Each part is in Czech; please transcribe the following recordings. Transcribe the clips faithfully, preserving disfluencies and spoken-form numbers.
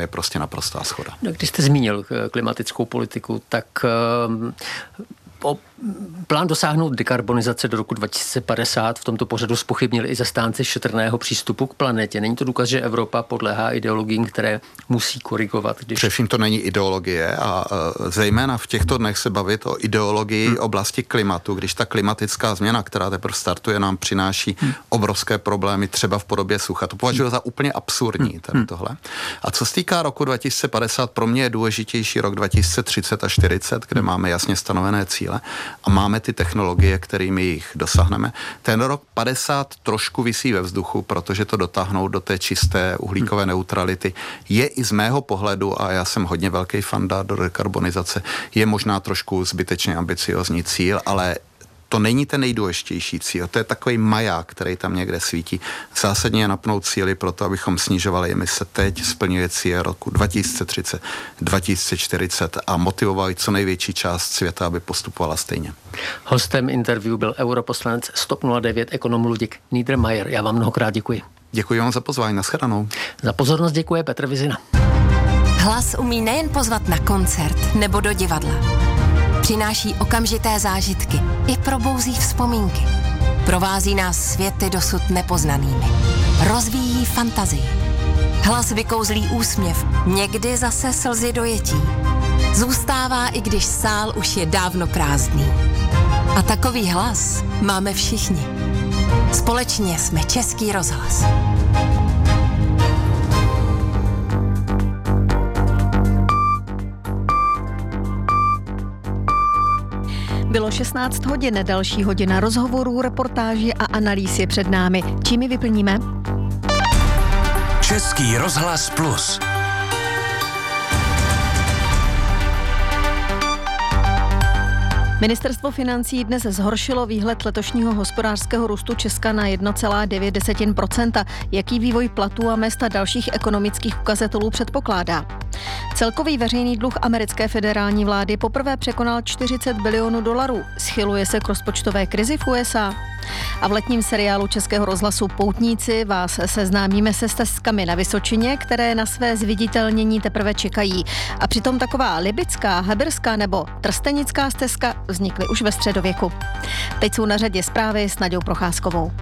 je prostě naprostá shoda. No, když jste zmínil klimatickou politiku, tak um, o plán dosáhnout dekarbonizace do roku dva tisíce padesát v tomto pořadu zpochybnili i zastánci šetrného přístupu k planetě. Není to důkaz, že Evropa podléhá ideologiím, které musí korigovat? Když... Především to není ideologie a zejména v těchto dnech se bavit o ideologii hmm. oblasti klimatu, když ta klimatická změna, která teprve startuje, nám přináší hmm. obrovské problémy třeba v podobě sucha. To považuji hmm. za úplně absurdní tady hmm. tohle. A co se týká roku dva tisíce padesát, pro mě je důležitější rok dva tisíce třicet a čtyřicet, kde hmm. máme jasně stanovené cíle a máme ty technologie, kterými jich dosáhneme. Ten rok padesát trošku visí ve vzduchu, protože to dotáhnout do té čisté uhlíkové neutrality je i z mého pohledu, a já jsem hodně velký fanda do dekarbonizace, je možná trošku zbytečně ambiciozní cíl, ale to není ten nejdůležitější cíl. To je takový maják, který tam někde svítí. Zásadně je napnout cíly pro to, abychom snižovali emise teď, splňuje cíle roku dva tisíce třicet, dva tisíce čtyřicet a motivovali co největší část světa, aby postupovala stejně. Hostem interview byl europoslanec S T O P nula devět ekonom Luděk Niedermayer. Já vám mnohokrát děkuji. Děkuji vám za pozvání. Nashledanou. Za pozornost děkuje Petr Vizina. Hlas umí nejen pozvat na koncert nebo do divadla. Přináší okamžité zážitky i probouzí vzpomínky. Provází nás světy dosud nepoznanými. Rozvíjí fantazii. Hlas vykouzlí úsměv, někdy zase slzy dojetí. Zůstává, i když sál už je dávno prázdný. A takový hlas máme všichni. Společně jsme Český rozhlas. Bylo šestnáct hodin, další hodina rozhovorů, reportáží a analýz je před námi. Čím ji vyplníme? Český rozhlas plus. Ministerstvo financí dnes zhoršilo výhled letošního hospodářského růstu Česka na jedna celá devět procenta. Jaký vývoj platů a mezd a dalších ekonomických ukazatelů předpokládá? Celkový veřejný dluh americké federální vlády poprvé překonal čtyřicet bilionů dolarů. Schyluje se k rozpočtové krizi v U S A. A v letním seriálu Českého rozhlasu Poutníci vás seznámíme se stezkami na Vysočině, které na své zviditelnění teprve čekají. A přitom taková libická, heberská nebo trstenická stezka vznikly už ve středověku. Teď jsou na řadě zprávy s Naďou Procházkovou.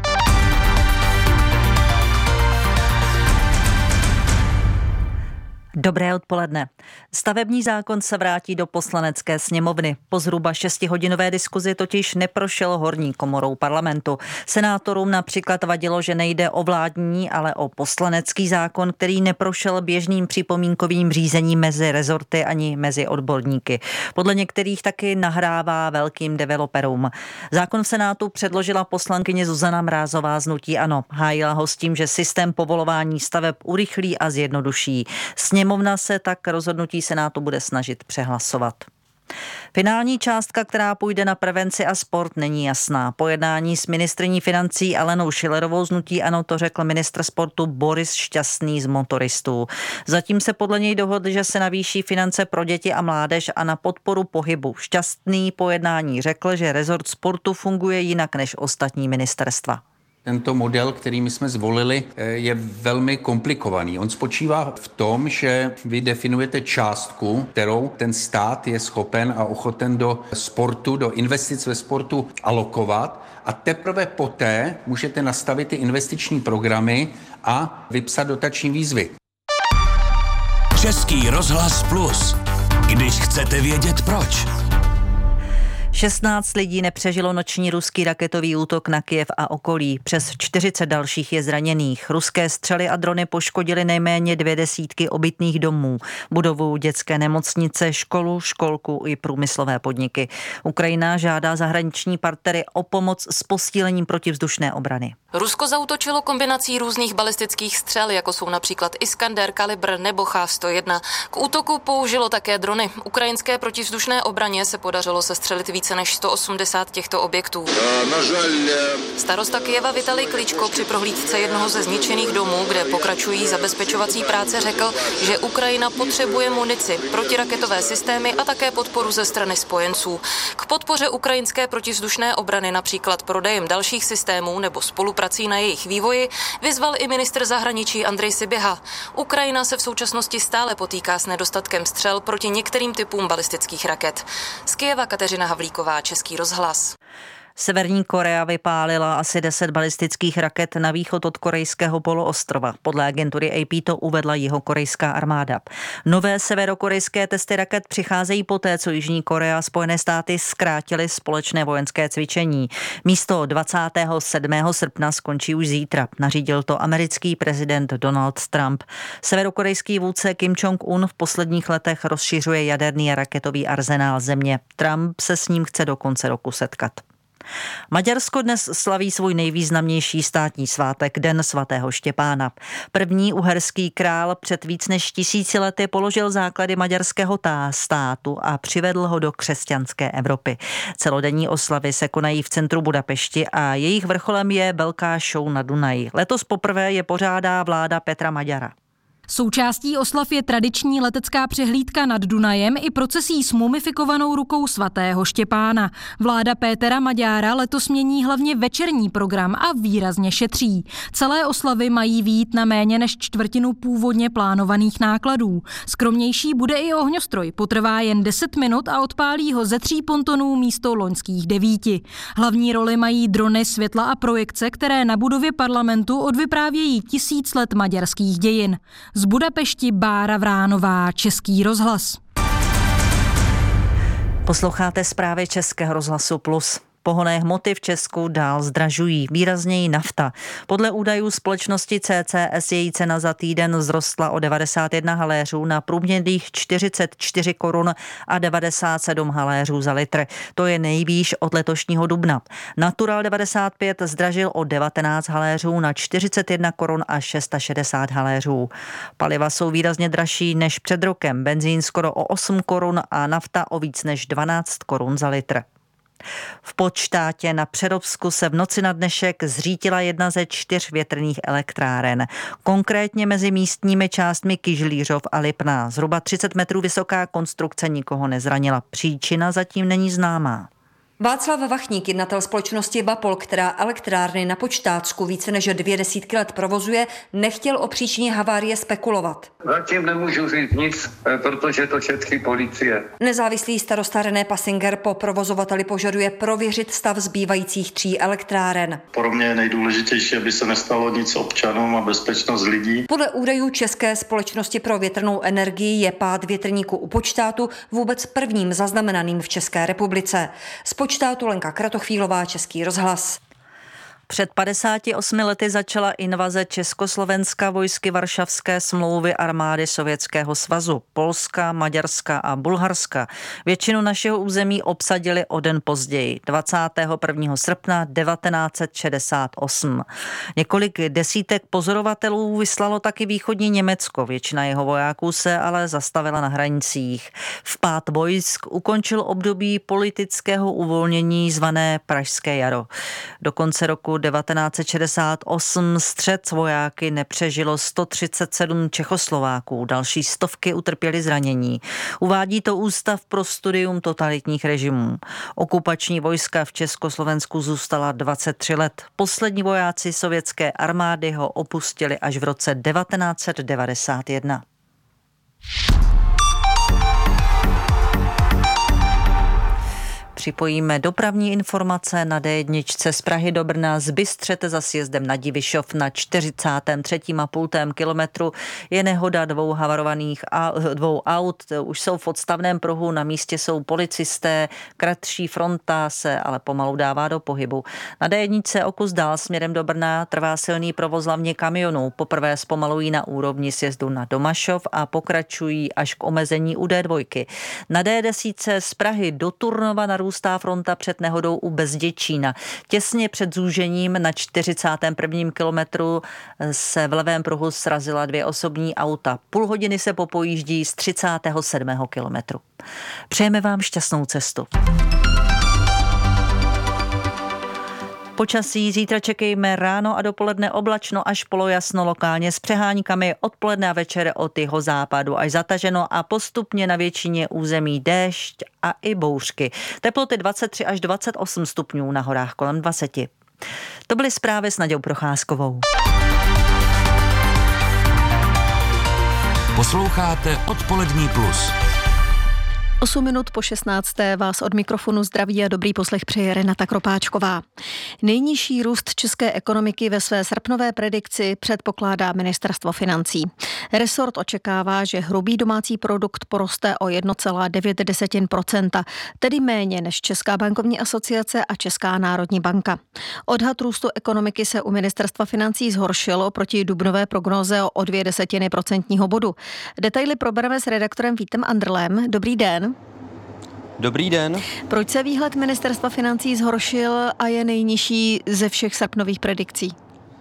Dobré odpoledne. Stavební zákon se vrátí do Poslanecké sněmovny. Po zhruba šestihodinové diskuzi totiž neprošel horní komorou parlamentu. Senátorům například vadilo, že nejde o vládní, ale o poslanecký zákon, který neprošel běžným připomínkovým řízením mezi rezorty ani mezi odborníky. Podle některých taky nahrává velkým developerům. Zákon v Senátu předložila poslankyně Zuzana Mrázová z hnutí ANO. Hájila ho s tím, že systém povolování staveb urychlí a zjednoduší. Sněmovna se tak rozhodnutí Senátu bude snažit přehlasovat. Finální částka, která půjde na prevenci a sport, není jasná. Po jednání s ministryní financí Alenou Schillerovou z hnutí ANO to řekl ministr sportu Boris Šťastný z motoristů. Zatím se podle něj dohodli, že se navýší finance pro děti a mládež a na podporu pohybu. Šťastný po jednání řekl, že rezort sportu funguje jinak než ostatní ministerstva. Tento model, který my jsme zvolili, je velmi komplikovaný. On spočívá v tom, že vy definujete částku, kterou ten stát je schopen a ochoten do sportu, do investic ve sportu alokovat, a teprve poté můžete nastavit ty investiční programy a vypsat dotační výzvy. Český rozhlas plus. Když chcete vědět proč. šestnáct lidí nepřežilo noční ruský raketový útok na Kyjev a okolí. Přes čtyřicet dalších je zraněných. Ruské střely a drony poškodily nejméně dvě desítky obytných domů, budovu dětské nemocnice, školu, školku i průmyslové podniky. Ukrajina žádá zahraniční partnery o pomoc s posílením protivzdušné obrany. Rusko zaútočilo kombinací různých balistických střel, jako jsou například Iskander, Kalibr nebo Ch sto jedna. K útoku použilo také drony. Ukrajinské protivzdušné obraně se podařilo sestřelit více více než sto osmdesát těchto objektů. Starosta Kyjeva Vitalij Kličko při prohlídce jednoho ze zničených domů, kde pokračují zabezpečovací práce, řekl, že Ukrajina potřebuje munici, protiraketové systémy a také podporu ze strany spojenců. K podpoře ukrajinské protivzdušné obrany, například prodejem dalších systémů nebo spoluprací na jejich vývoji, vyzval i ministr zahraničí Andrej Siběha. Ukrajina se v současnosti stále potýká s nedostatkem střel proti některým typům balistických raket. Z Kyjeva Kateřina Havlíková, Český rozhlas. Severní Korea vypálila asi deset balistických raket na východ od korejského poloostrova. Podle agentury A P to uvedla jihokorejská armáda. Nové severokorejské testy raket přicházejí poté, co Jižní Korea a Spojené státy zkrátily společné vojenské cvičení. Místo dvacátého sedmého srpna skončí už zítra. Nařídil to americký prezident Donald Trump. Severokorejský vůdce Kim Jong-un v posledních letech rozšiřuje jaderný a raketový arzenál země. Trump se s ním chce do konce roku setkat. Maďarsko dnes slaví svůj nejvýznamnější státní svátek, Den svatého Štěpána. První uherský král před víc než tisíci lety položil základy maďarského tá státu a přivedl ho do křesťanské Evropy. Celodenní oslavy se konají v centru Budapešti a jejich vrcholem je velká show na Dunaji. Letos poprvé je pořádá vláda Petra Maďara. Součástí oslav je tradiční letecká přehlídka nad Dunajem i procesí s mumifikovanou rukou svatého Štěpána. Vláda Pétera Maďára letos mění hlavně večerní program a výrazně šetří. Celé oslavy mají vyjít na méně než čtvrtinu původně plánovaných nákladů. Skromnější bude i ohňostroj, potrvá jen deset minut a odpálí ho ze tří pontonů místo loňských devíti. Hlavní roli mají drony, světla a projekce, které na budově parlamentu odvyprávějí tisíc let maďarských dějin. Z Budapešti Bára Vránová, Český rozhlas. Posloucháte zprávy Českého rozhlasu Plus. Pohonné hmoty v Česku dál zdražují, výrazněji nafta. Podle údajů společnosti C C S její cena za týden vzrostla o devadesát jedna haléřů na průměrných čtyřicet čtyři korun a devadesát sedm haléřů za litr. To je nejvýš od letošního dubna. Natural devadesát pět zdražil o devatenáct haléřů na čtyřicet jedna korun a šedesát šest haléřů. Paliva jsou výrazně dražší než před rokem. Benzín skoro o osm korun a nafta o víc než dvanáct korun za litr. V Podštátě na Přerovsku se v noci na dnešek zřítila jedna ze čtyř větrných elektráren. Konkrétně mezi místními částmi Kyžlířov a Lipná. Zhruba třicet metrů vysoká konstrukce nikoho nezranila. Příčina zatím není známá. Václav Vachník, jednatel společnosti Vapol, která elektrárny na Podštátsku více než dvě desítky let provozuje, nechtěl o příčině havárie spekulovat. Zatím nemůžu říct nic, protože to šetří policie. Nezávislý starosta René Pasinger po provozovateli požaduje prověřit stav zbývajících tří elektráren. Pro mě je nejdůležitější, aby se nestalo nic občanům a bezpečnost lidí. Podle údajů České společnosti pro větrnou energii je pád větrníku u Podštátu vůbec prvním zaznamenaným v České republice. Počtátu Lenka Kratochvílová, Český rozhlas. Před padesáti osmi lety začala invaze Československa vojsky Varšavské smlouvy armády Sovětského svazu, Polska, Maďarska a Bulharska. Většinu našeho území obsadili o den později, dvacátého prvního srpna devatenáct set šedesát osm. Několik desítek pozorovatelů vyslalo taky východní Německo. Většina jeho vojáků se ale zastavila na hranicích. Vpád vojsk ukončil období politického uvolnění zvané Pražské jaro. Do konce roku devatenáct set šedesát osm střet s vojáky nepřežilo sto třicet sedm Čechoslováků, další stovky utrpěly zranění. Uvádí to Ústav pro studium totalitních režimů. Okupační vojska v Československu zůstala dvacet tři let. Poslední vojáci sovětské armády ho opustili až v roce devatenáct set devadesát jedna. Připojíme dopravní informace na D jedna z Prahy do Brna. Z Bystřete za sjezdem na Divišov na čtyřicátém třetím a půl kilometru je nehoda dvou havarovaných a, dvou aut. Už jsou v odstavném pruhu, na místě jsou policisté. Kratší fronta se ale pomalu dává do pohybu. Na D jedna o kus dál směrem do Brna trvá silný provoz hlavně kamionů. Poprvé zpomalují na úrovni sjezdu na Domašov a pokračují až k omezení u D dva. Na D deset z Prahy do Turnova narůstá fronta před nehodou u Bezděčína. Těsně před zúžením na čtyřicátém prvním kilometru se v levém pruhu srazila dvě osobní auta. Půl hodiny se popojíždí z třicátého sedmého kilometru. Přejeme vám šťastnou cestu. Počasí zítra čekejme ráno a dopoledne oblačno až polojasno, lokálně s přeháňkami, odpoledne a večer od jihozápadu až zataženo a postupně na většině území déšť a i bouřky. Teploty dvacet tři až dvacet osm stupňů, na horách kolem dvacet. To byly zprávy s Nadějou Procházkovou. Posloucháte Odpolední plus. osm minut po šestnácté vás od mikrofonu zdraví a dobrý poslech přeje Renata Kropáčková. Nejnižší růst české ekonomiky ve své srpnové predikci předpokládá ministerstvo financí. Resort očekává, že hrubý domácí produkt poroste o jedna celá devět procenta, tedy méně než Česká bankovní asociace a Česká národní banka. Odhad růstu ekonomiky se u ministerstva financí zhoršil oproti dubnové prognóze o dvě desetiny procentního bodu. Detaily probereme s redaktorem Vítem Andrlem. Dobrý den. Dobrý den. Proč se výhled ministerstva financí zhoršil a je nejnižší ze všech srpnových predikcí?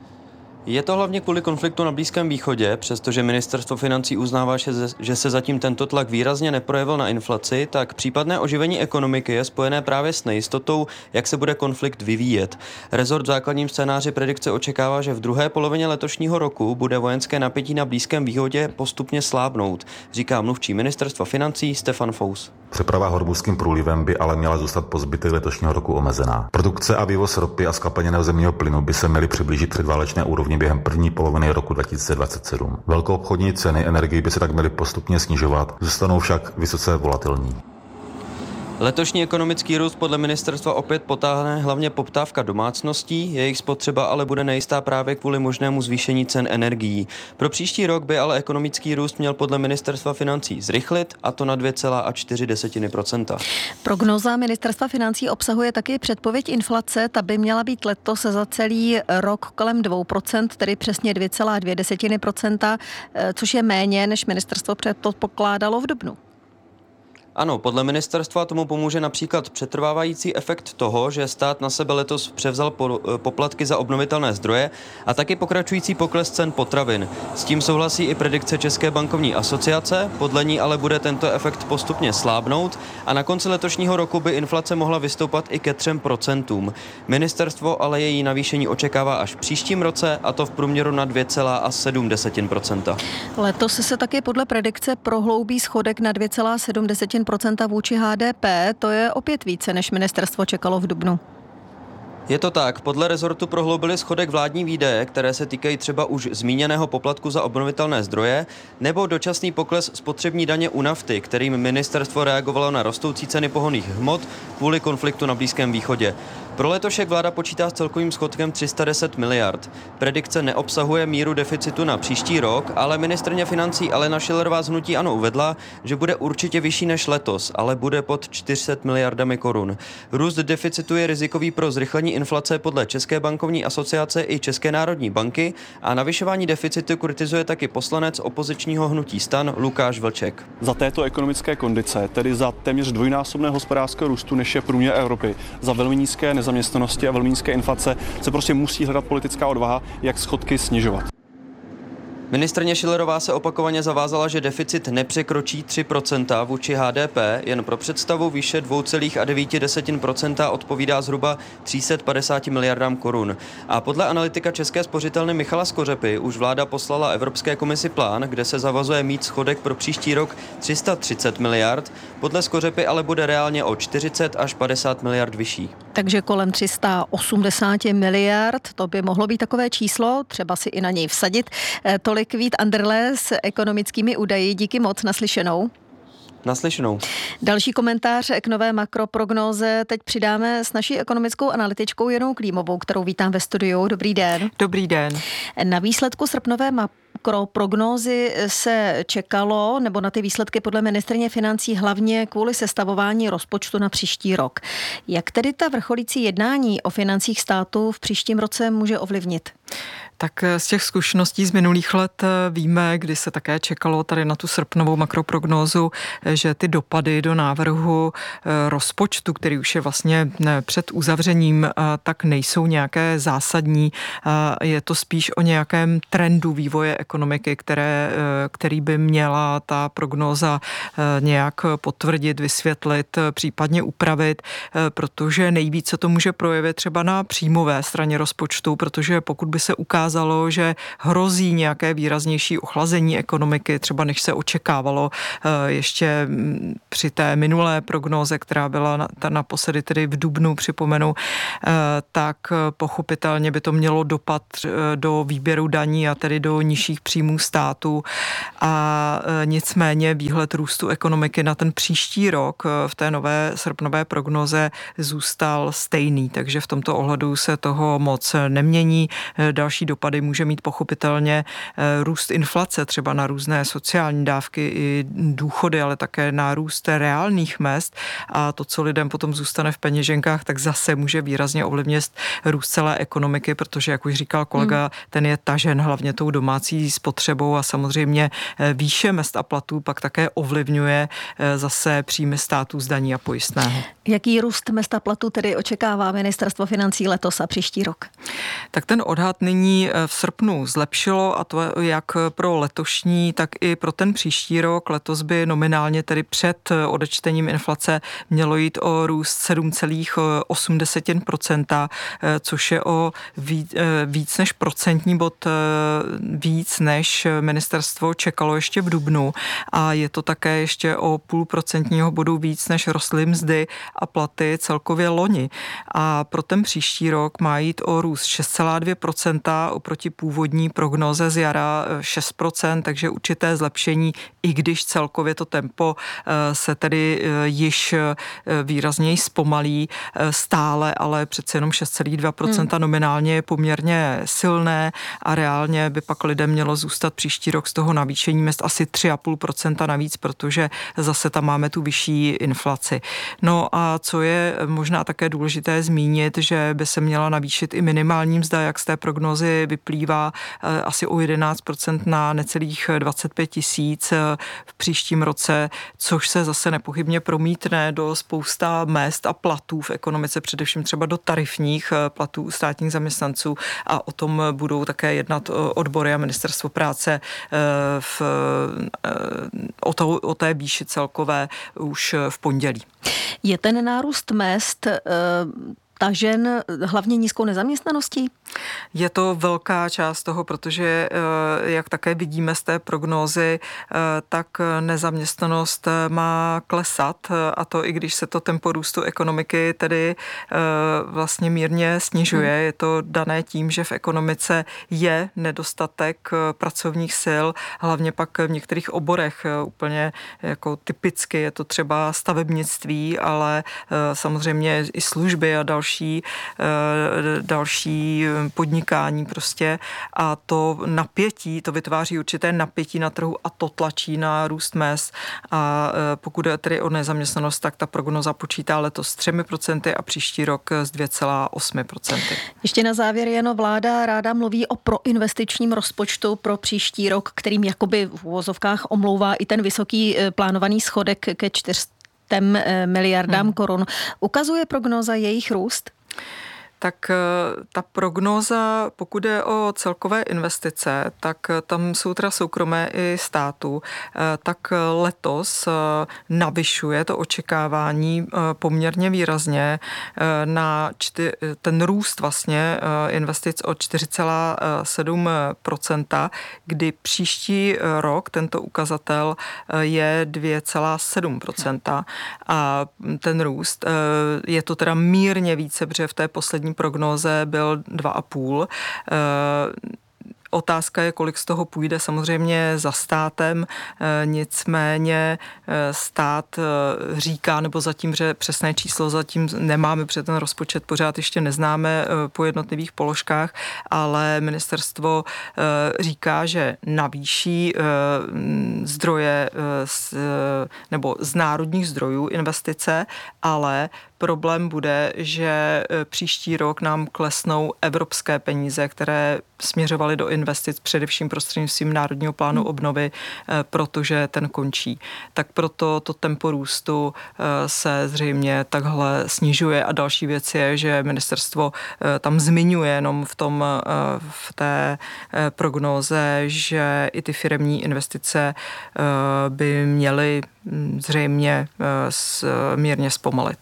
Je to hlavně kvůli konfliktu na Blízkém východě, přestože ministerstvo financí uznává, že se zatím tento tlak výrazně neprojevil na inflaci, tak případné oživení ekonomiky je spojené právě s nejistotou, jak se bude konflikt vyvíjet. Rezort v základním scénáři predikce očekává, že v druhé polovině letošního roku bude vojenské napětí na Blízkém východě postupně slábnout, říká mluvčí ministerstva financí Stefan Fous. Přeprava Hormuzským průlivem by ale měla zůstat po zbytek letošního roku omezená. Produkce a vývoz ropy a zkapalněného zemního plynu by se měly přiblížit předválečné úrovni během první poloviny roku dva tisíce dvacet sedm. Velkoobchodní ceny energií by se tak měly postupně snižovat, zůstanou však vysoce volatilní. Letošní ekonomický růst podle ministerstva opět potáhne hlavně poptávka domácností, jejich spotřeba ale bude nejistá právě kvůli možnému zvýšení cen energií. Pro příští rok by ale ekonomický růst měl podle ministerstva financí zrychlit, a to na dvě celá čtyři procenta. Prognoza ministerstva financí obsahuje taky předpověď inflace, ta by měla být letos za celý rok kolem dvou procent, tedy přesně dvě celá dvě procenta, což je méně, než ministerstvo předpokládalo v dubnu. Ano, podle ministerstva tomu pomůže například přetrvávající efekt toho, že stát na sebe letos převzal poplatky za obnovitelné zdroje a taky pokračující pokles cen potravin. S tím souhlasí i predikce České bankovní asociace, podle ní ale bude tento efekt postupně slábnout a na konci letošního roku by inflace mohla vystoupat i ke třem procentům. Ministerstvo ale její navýšení očekává až v příštím roce, a to v průměru na dvě celá sedm procenta. Letos se taky podle predikce prohloubí schodek na dvě celá sedm procenta vůči H D P, to je opět více, než ministerstvo čekalo v dubnu. Je to tak. Podle rezortu prohloubili schodek vládní výdaje, které se týkají třeba už zmíněného poplatku za obnovitelné zdroje, nebo dočasný pokles spotřební daně u nafty, kterým ministerstvo reagovalo na rostoucí ceny pohonných hmot kvůli konfliktu na Blízkém východě. Pro letošek vláda počítá s celkovým schodkem tři sta deset miliard. Predikce neobsahuje míru deficitu na příští rok, ale ministryně financí Alena Schillerová z hnutí ANO uvedla, že bude určitě vyšší než letos, ale bude pod čtyři sta miliardami korun. Růst deficitu je rizikový pro zrychlení inflace podle České bankovní asociace i České národní banky a navyšování deficitu kritizuje taky poslanec opozičního hnutí STAN Lukáš Vlček. Za této ekonomické kondice, tedy za téměř dvojnásobného hospodářského růstu, než je průměr Evropy, za velmi nízké nezaměstnanosti a velmi nízké inflace, se prostě musí hledat politická odvaha, jak schodky snižovat. Ministryně Schillerová se opakovaně zavázala, že deficit nepřekročí tři procenta vůči H D P, jen pro představu výše dvě celá devět procenta odpovídá zhruba tři sta padesát miliardám korun. A podle analytika České spořitelny Michala Skořepy už vláda poslala Evropské komisi plán, kde se zavazuje mít schodek pro příští rok tři sta třicet miliard, podle Skořepy ale bude reálně o čtyřicet až padesát miliard vyšší. Takže kolem tři sta osmdesát miliard, to by mohlo být takové číslo, třeba si i na něj vsadit. Tolik Vít Anderle s ekonomickými údaji. Díky moc, naslyšenou. Naslyšenou. Další komentář k nové makroprognóze teď přidáme s naší ekonomickou analytičkou Janou Klímovou, kterou vítám ve studiu. Dobrý den. Dobrý den. Na výsledku srpnové makroprognózy se čekalo, nebo na ty výsledky podle ministryně financí hlavně kvůli sestavování rozpočtu na příští rok. Jak tedy ta vrcholící jednání o financích státu v příštím roce může ovlivnit? Tak z těch zkušeností z minulých let víme, kdy se také čekalo tady na tu srpnovou makroprognózu, že ty dopady do návrhu rozpočtu, který už je vlastně před uzavřením, tak nejsou nějaké zásadní. Je to spíš o nějakém trendu vývoje ekonomiky, které, který by měla ta prognóza nějak potvrdit, vysvětlit, případně upravit, protože nejvíce to může projevit třeba na příjmové straně rozpočtu, protože pokud by se ukázalo, že hrozí nějaké výraznější ochlazení ekonomiky, třeba než se očekávalo ještě při té minulé prognóze, která byla naposledy tedy v dubnu, připomenu, tak pochopitelně by to mělo dopad do výběru daní a tedy do nižších příjmů státu. A nicméně výhled růstu ekonomiky na ten příští rok v té nové srpnové prognóze zůstal stejný, takže v tomto ohledu se toho moc nemění. Další dopady může mít pochopitelně růst inflace, třeba na různé sociální dávky i důchody, ale také nárůst reálných mezd a to, co lidem potom zůstane v peněženkách, tak zase může výrazně ovlivnit růst celé ekonomiky, protože, jak už říkal kolega, hmm. ten je tažen hlavně tou domácí spotřebou a samozřejmě výše mezd a platů pak také ovlivňuje zase příjmy států z daní a pojistného. Jaký růst mezd a platů tedy očekává Ministerstvo financí letos a příští rok? Tak ten odhad nyní v srpnu zlepšilo a to jak pro letošní, tak i pro ten příští rok. Letos by nominálně tedy před odečtením inflace mělo jít o růst sedm celá osm procenta, což je o víc, víc než procentní bod víc, než ministerstvo čekalo ještě v dubnu a je to také ještě o půl procentního bodu víc, než rostly mzdy a platy celkově loni. A pro ten příští rok má jít o růst šest celá dvě procenta oproti původní prognóze z jara šest procent, takže určité zlepšení, i když celkově to tempo se tedy již výrazněji zpomalí stále, ale přece jenom šest celá dva procenta hmm. nominálně je poměrně silné a reálně by pak lidem mělo zůstat příští rok z toho navýšení mezd asi tři celá pět procenta navíc, protože zase tam máme tu vyšší inflaci. No a co je možná také důležité zmínit, že by se měla navýšit i minimální mzda, jak z té prognózy vyplývá, asi o jedenáct procent na necelých dvacet pět tisíc v příštím roce, což se zase nepochybně promítne do spousta mezd a platů v ekonomice, především třeba do tarifních platů státních zaměstnanců a o tom budou také jednat odbory a ministerstvo práce v, o, to, o té výši celkové už v pondělí. Je ten nárůst mezd tažen hlavně nízkou nezaměstnaností? Je to velká část toho, protože jak také vidíme z té prognózy, tak nezaměstnanost má klesat a to i když se to tempo růstu ekonomiky tedy vlastně mírně snižuje. Je to dané tím, že v ekonomice je nedostatek pracovních sil, hlavně pak v některých oborech úplně jako typicky je to třeba stavebnictví, ale samozřejmě i služby a další, další podnikání prostě a to napětí, to vytváří určité napětí na trhu a to tlačí na růst mezd a pokud je tedy o nezaměstnanost, tak ta prognoza počítá letos s třemi procenty a příští rok s dvě celá osm procenta. Ještě na závěr, Jano, vláda ráda mluví o proinvestičním rozpočtu pro příští rok, kterým jakoby v uvozovkách omlouvá i ten vysoký plánovaný schodek ke čtyřstem miliardám hmm. korun. Ukazuje prognóza jejich růst? Tak ta prognóza, pokud je o celkové investice, tak tam jsou teda soukromé i státu, tak letos navyšuje to očekávání poměrně výrazně na čty, ten růst vlastně investic o čtyři celá sedm procenta, kdy příští rok tento ukazatel je dvě celá sedm procenta a ten růst je to teda mírně více, protože v té poslední prognóze byl dva a půl. Otázka je, kolik z toho půjde samozřejmě za státem, nicméně stát říká, nebo zatím, že přesné číslo zatím nemáme, protože ten rozpočet pořád ještě neznáme po jednotlivých položkách, ale ministerstvo říká, že navýší zdroje nebo z národních zdrojů investice, ale problém bude, že příští rok nám klesnou evropské peníze, které směřovaly do investic především prostřednictvím Národního plánu obnovy, protože ten končí. Tak proto to tempo růstu se zřejmě takhle snižuje a další věc je, že ministerstvo tam zmiňuje jenom v tom, v té prognóze, že i ty firemní investice by měly zřejmě mírně zpomalit.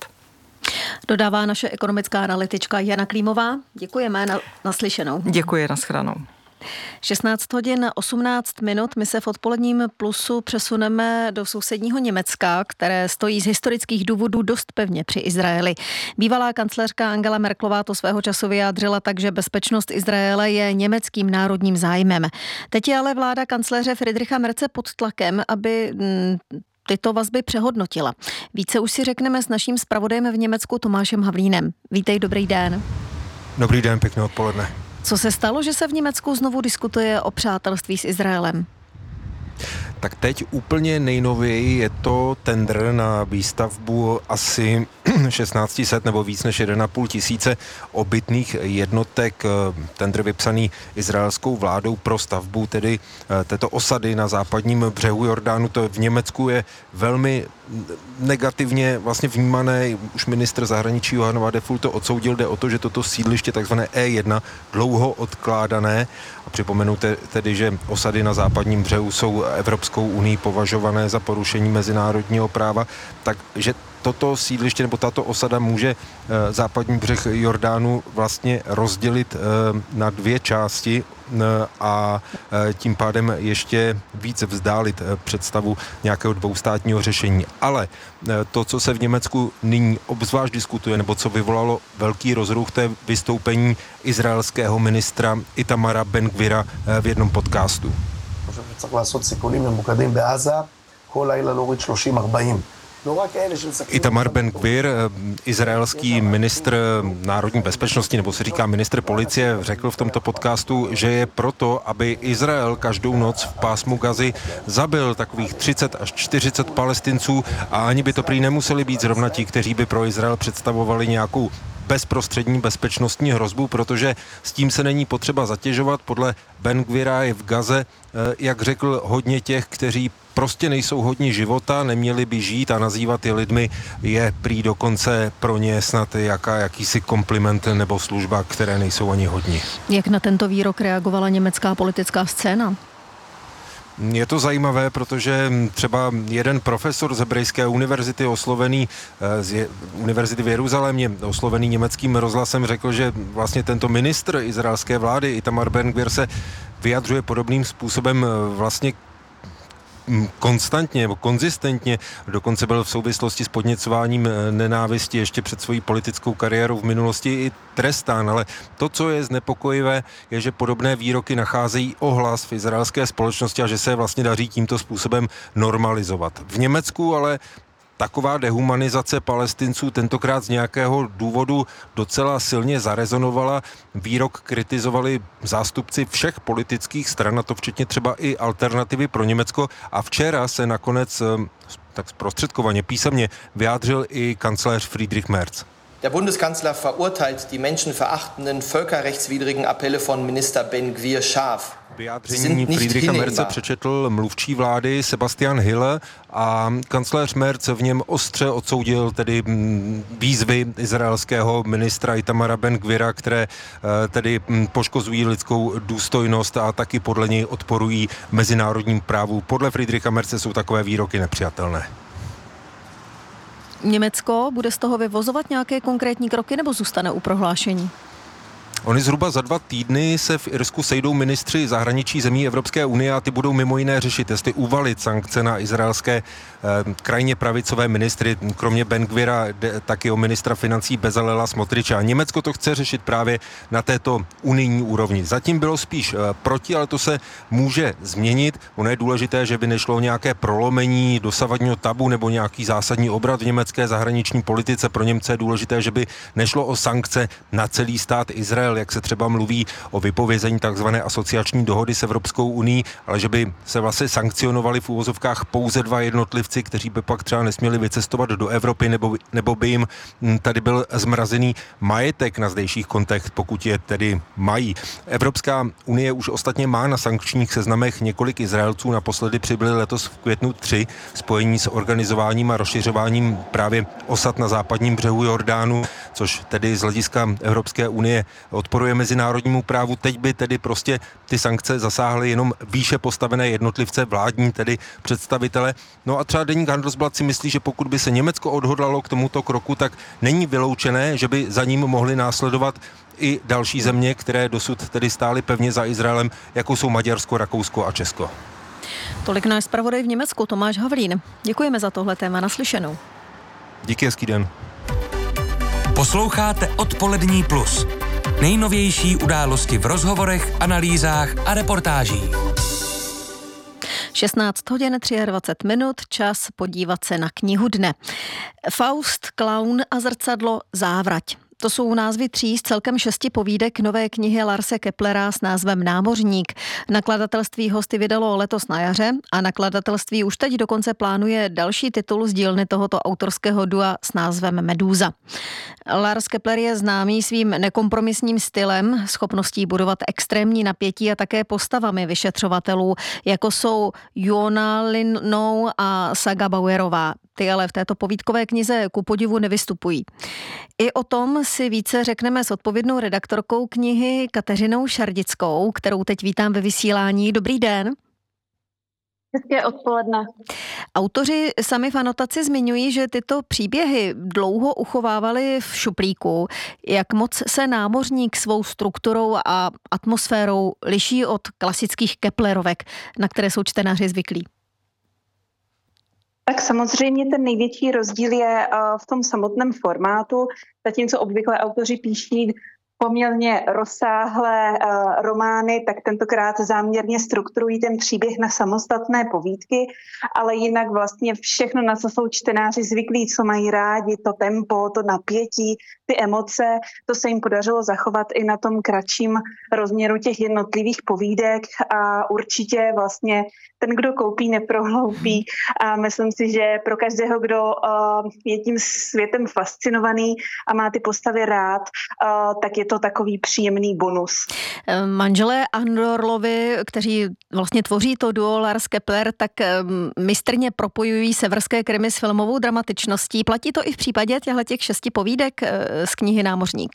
Dodává naše ekonomická analytička Jana Klímová. Děkujeme, na, naslyšenou. Děkuji, nashledanou. šestnáct hodin osmnáct minut, my se v odpoledním Plusu přesuneme do sousedního Německa, které stojí z historických důvodů dost pevně při Izraeli. Bývalá kancléřka Angela Merkelová to svého času vyjádřila tak, že bezpečnost Izraele je německým národním zájmem. Teď je ale vláda kancléře Friedricha Merze pod tlakem, aby mm, tyto vazby přehodnotila. Více už si řekneme s naším zpravodajem v Německu Tomášem Havlínem. Vítej, dobrý den. Dobrý den, pěkné odpoledne. Co se stalo, že se v Německu znovu diskutuje o přátelství s Izraelem? Tak teď úplně nejnověji je to tendr na výstavbu asi šestnáct set nebo víc než jeden a půl tisíce obytných jednotek. Tendr vypsaný izraelskou vládou pro stavbu tedy této osady na západním břehu Jordánu. To v Německu je velmi negativně vlastně vnímané. Už ministr zahraničí Johann Wadefull to odsoudil. Jde o to, že toto sídliště takzvané E jedna dlouho odkládané, a připomenu te, tedy, že osady na západním břehu jsou Evropskou unii považované za porušení mezinárodního práva, takže toto sídliště nebo tato osada může e, západní břeh Jordánu vlastně rozdělit e, na dvě části e, a e, tím pádem ještě víc vzdálit e, představu nějakého dvoustátního řešení. Ale e, to, co se v Německu nyní obzvlášť diskutuje, nebo co vyvolalo velký rozruch, to je vystoupení izraelského ministra Itamara Ben-Gvira e, v jednom podcastu. צריך לעשות סיכולים ממוקדים בעזה, כל לילה להוריד שלושים ארבעים. Itamar Ben-Gvir, izraelský ministr národní bezpečnosti, nebo se říká ministr policie, řekl v tomto podcastu, že je proto, aby Izrael každou noc v pásmu Gazy zabil takových třicet až čtyřicet Palestinců a ani by to prý nemuseli být zrovna ti, kteří by pro Izrael představovali nějakou bezprostřední bezpečnostní hrozbu, protože s tím se není potřeba zatěžovat. Podle Ben-Gvira je v Gaze, jak řekl, hodně těch, kteří prostě nejsou hodní života, neměli by žít a nazývat je lidmi je prý dokonce pro ně snad jaká, jakýsi kompliment nebo služba, které nejsou ani hodní. Jak na tento výrok reagovala německá politická scéna? Je to zajímavé, protože třeba jeden profesor z Hebrejské univerzity oslovený z univerzity v Jeruzalémě, oslovený německým rozhlasem, řekl, že vlastně tento ministr izraelské vlády Itamar Ben-Gvir se vyjadřuje podobným způsobem vlastně konstantně nebo konzistentně, dokonce byl v souvislosti s podněcováním nenávisti ještě před svojí politickou kariérou v minulosti i trestán, ale to, co je znepokojivé, je, že podobné výroky nacházejí ohlas v izraelské společnosti a že se vlastně daří tímto způsobem normalizovat. V Německu ale taková dehumanizace Palestinců tentokrát z nějakého důvodu docela silně zarezonovala. Výrok kritizovali zástupci všech politických stran, a to včetně třeba i Alternativy pro Německo. A včera se nakonec tak zprostředkovaně písemně vyjádřil i kancléř Friedrich Merz. Der Bundeskanzler verurteilt die menschenverachtenden, völkerrechtswidrigen Appelle von Minister Ben-Gvir scharf. Vyjádření Friedricha Merze přečetl mluvčí vlády Sebastian Hille a kancléř Merz v něm ostře odsoudil tedy výzvy izraelského ministra Itamara Ben-Gvira, které tedy poškozují lidskou důstojnost a taky podle něj odporují mezinárodním právu. Podle Friedricha Merze jsou takové výroky nepřijatelné. Německo bude z toho vyvozovat nějaké konkrétní kroky nebo zůstane u prohlášení? Oni zhruba za dva týdny se v Irsku sejdou ministři zahraničí zemí Evropské unie a ty budou mimo jiné řešit, jestli uvalit sankce na izraelské eh, krajně pravicové ministry, kromě Ben-Gvira, taky o ministra financí Bezalela Smotriča. Německo to chce řešit právě na této unijní úrovni. Zatím bylo spíš eh, proti, ale to se může změnit. Ono je důležité, že by nešlo o nějaké prolomení dosavadního tabu nebo nějaký zásadní obrat v německé zahraniční politice. Pro Němce je důležité, že by nešlo o sankce na celý stát Izrael, Izrael, jak se třeba mluví o vypovězení takzvané asociační dohody s Evropskou unií, ale že by se vlastně sankcionovali v úvozovkách pouze dva jednotlivci, kteří by pak třeba nesměli vycestovat do Evropy, nebo, nebo by jim tady byl zmrazený majetek na zdejších kontech, pokud je tedy mají. Evropská unie už ostatně má na sankčních seznamech několik Izraelců, naposledy přibyli letos v květnu tři, spojení s organizováním a rozšiřováním právě osad na západním břehu Jordánu, což tedy z hlediska Evropské unie odporuje mezinárodnímu právu. Teď by tedy prostě ty sankce zasáhly jenom výše postavené jednotlivce, vládní tedy představitele. No a třeba deník Handelsblatt si myslí, že pokud by se Německo odhodlalo k tomuto kroku, tak není vyloučené, že by za ním mohly následovat i další země, které dosud tedy stály pevně za Izraelem, jako jsou Maďarsko, Rakousko a Česko. Tolik náš zpravodaj v Německu Tomáš Havlín. Děkujeme za tohle téma, naslyšenou. Díky, hezký den. Posloucháte Odpolední plus. Nejnovější události v rozhovorech, analýzách a reportážích. šestnáct hodin dvacet tři minut, čas podívat se na knihu dne. Faust, klaun a zrcadlo, závrať. To jsou názvy tří z celkem šesti povídek nové knihy Larse Keplera s názvem Námořník. Nakladatelství hosty vydalo letos na jaře a nakladatelství už teď dokonce plánuje další titul z dílny tohoto autorského dua s názvem Medúza. Lars Kepler je známý svým nekompromisním stylem, schopností budovat extrémní napětí a také postavami vyšetřovatelů, jako jsou Joanna Linnou a Saga Bauerová. Ty ale v této povídkové knize ku podivu nevystupují. I o tom si více řekneme s odpovědnou redaktorkou knihy Kateřinou Šardickou, kterou teď vítám ve vysílání. Dobrý den. Hezké odpoledne. Autoři sami v anotaci zmiňují, že tyto příběhy dlouho uchovávali v šuplíku. Jak moc se Námořník svou strukturou a atmosférou liší od klasických Keplerovek, na které jsou čtenáři zvyklí? Tak samozřejmě ten největší rozdíl je v tom samotném formátu, zatímco obvykle autoři píší poměrně rozsáhlé uh, romány, tak tentokrát záměrně strukturují ten příběh na samostatné povídky, ale jinak vlastně všechno, na co jsou čtenáři zvyklí, co mají rádi, to tempo, to napětí, ty emoce, to se jim podařilo zachovat i na tom kratším rozměru těch jednotlivých povídek a určitě vlastně ten, kdo koupí, neprohloupí a myslím si, že pro každého, kdo uh, je tím světem fascinovaný a má ty postavy rád, uh, tak je to takový příjemný bonus. Manželé Andorlovi, kteří vlastně tvoří to duo Lars Kepler, tak mistrně propojují severské krimi s filmovou dramatičností. Platí to i v případě těchto šesti povídek z knihy Námořník?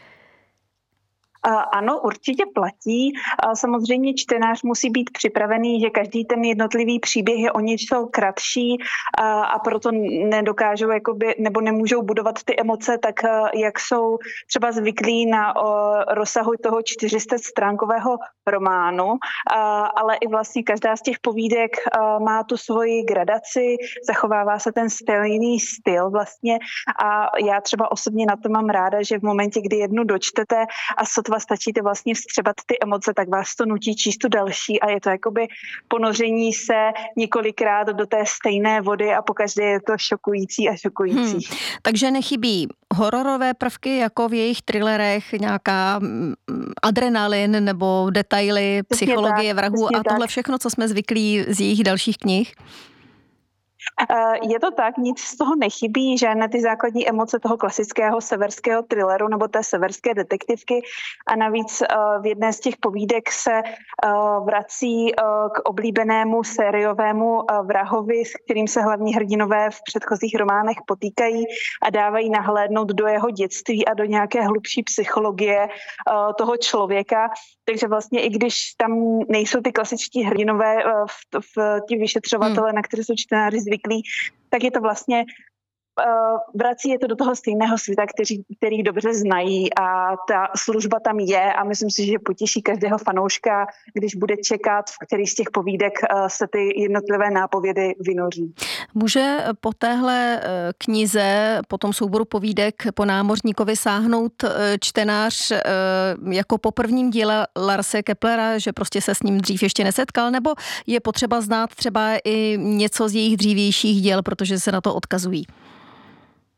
Ano, určitě platí. Samozřejmě čtenář musí být připravený, že každý ten jednotlivý příběh je o něco kratší a proto nedokážou jakoby, nebo nemůžou budovat ty emoce tak, jak jsou třeba zvyklí na rozsahu toho čtyři sta stránkového románu, ale i vlastně každá z těch povídek má tu svoji gradaci, zachovává se ten stejný styl vlastně a já třeba osobně na to mám ráda, že v momentě, kdy jednu dočtete a sotva stačíte vlastně vstřebat ty emoce, tak vás to nutí číst tu další a je to jakoby ponoření se několikrát do té stejné vody a pokaždé je to šokující a šokující. Hmm. Takže nechybí hororové prvky jako v jejich thrillerech, nějaká adrenalin nebo detaily, přesně psychologie tak, vrahů a tohle tak. Všechno, co jsme zvyklí z jejich dalších knih? Je to tak, nic z toho nechybí, žádné ty základní emoce toho klasického severského thrilleru nebo té severské detektivky a navíc v jedné z těch povídek se vrací k oblíbenému sériovému vrahovi, s kterým se hlavní hrdinové v předchozích románech potýkají a dávají nahlédnout do jeho dětství a do nějaké hlubší psychologie toho člověka. Takže vlastně i když tam nejsou ty klasičtí hrdinové v, v ti vyšetřovatele, hmm. na které jsou čtenáři zvyklí, tak je to vlastně vrací je to do toho stejného světa, který, který dobře znají a ta služba tam je a myslím si, že potěší každého fanouška, když bude čekat, v který z těch povídek se ty jednotlivé nápovědy vynoří. Může po téhle knize, po tom souboru povídek po Námořníkovi sáhnout čtenář jako po prvním díle Larse Keplera, že prostě se s ním dřív ještě nesetkal, nebo je potřeba znát třeba i něco z jejich dřívějších děl, protože se na to odkazují?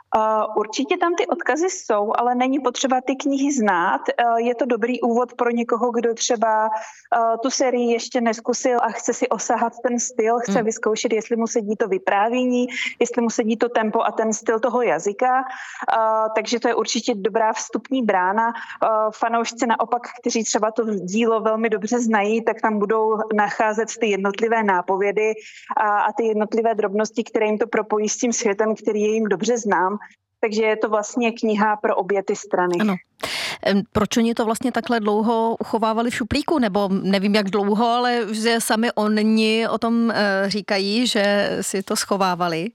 Určitě tam ty odkazy jsou, ale není potřeba ty knihy znát. Je to dobrý úvod pro někoho, kdo třeba tu sérii ještě neskusil a chce si osahat ten styl, chce hmm. vyzkoušet, jestli mu sedí to vyprávění, jestli mu sedí to tempo a ten styl toho jazyka. Takže to je určitě dobrá vstupní brána. Fanoušci naopak, kteří třeba to dílo velmi dobře znají, tak tam budou nacházet ty jednotlivé nápovědy a, a ty jednotlivé drobnosti, které jim to propojí s tím světem, který je jim dobře znám. Takže je to vlastně kniha pro obě ty strany. Ano. Proč oni to vlastně takhle dlouho uchovávali v šuplíku? Nebo nevím, jak dlouho, ale že sami oni o tom říkají, že si to schovávali.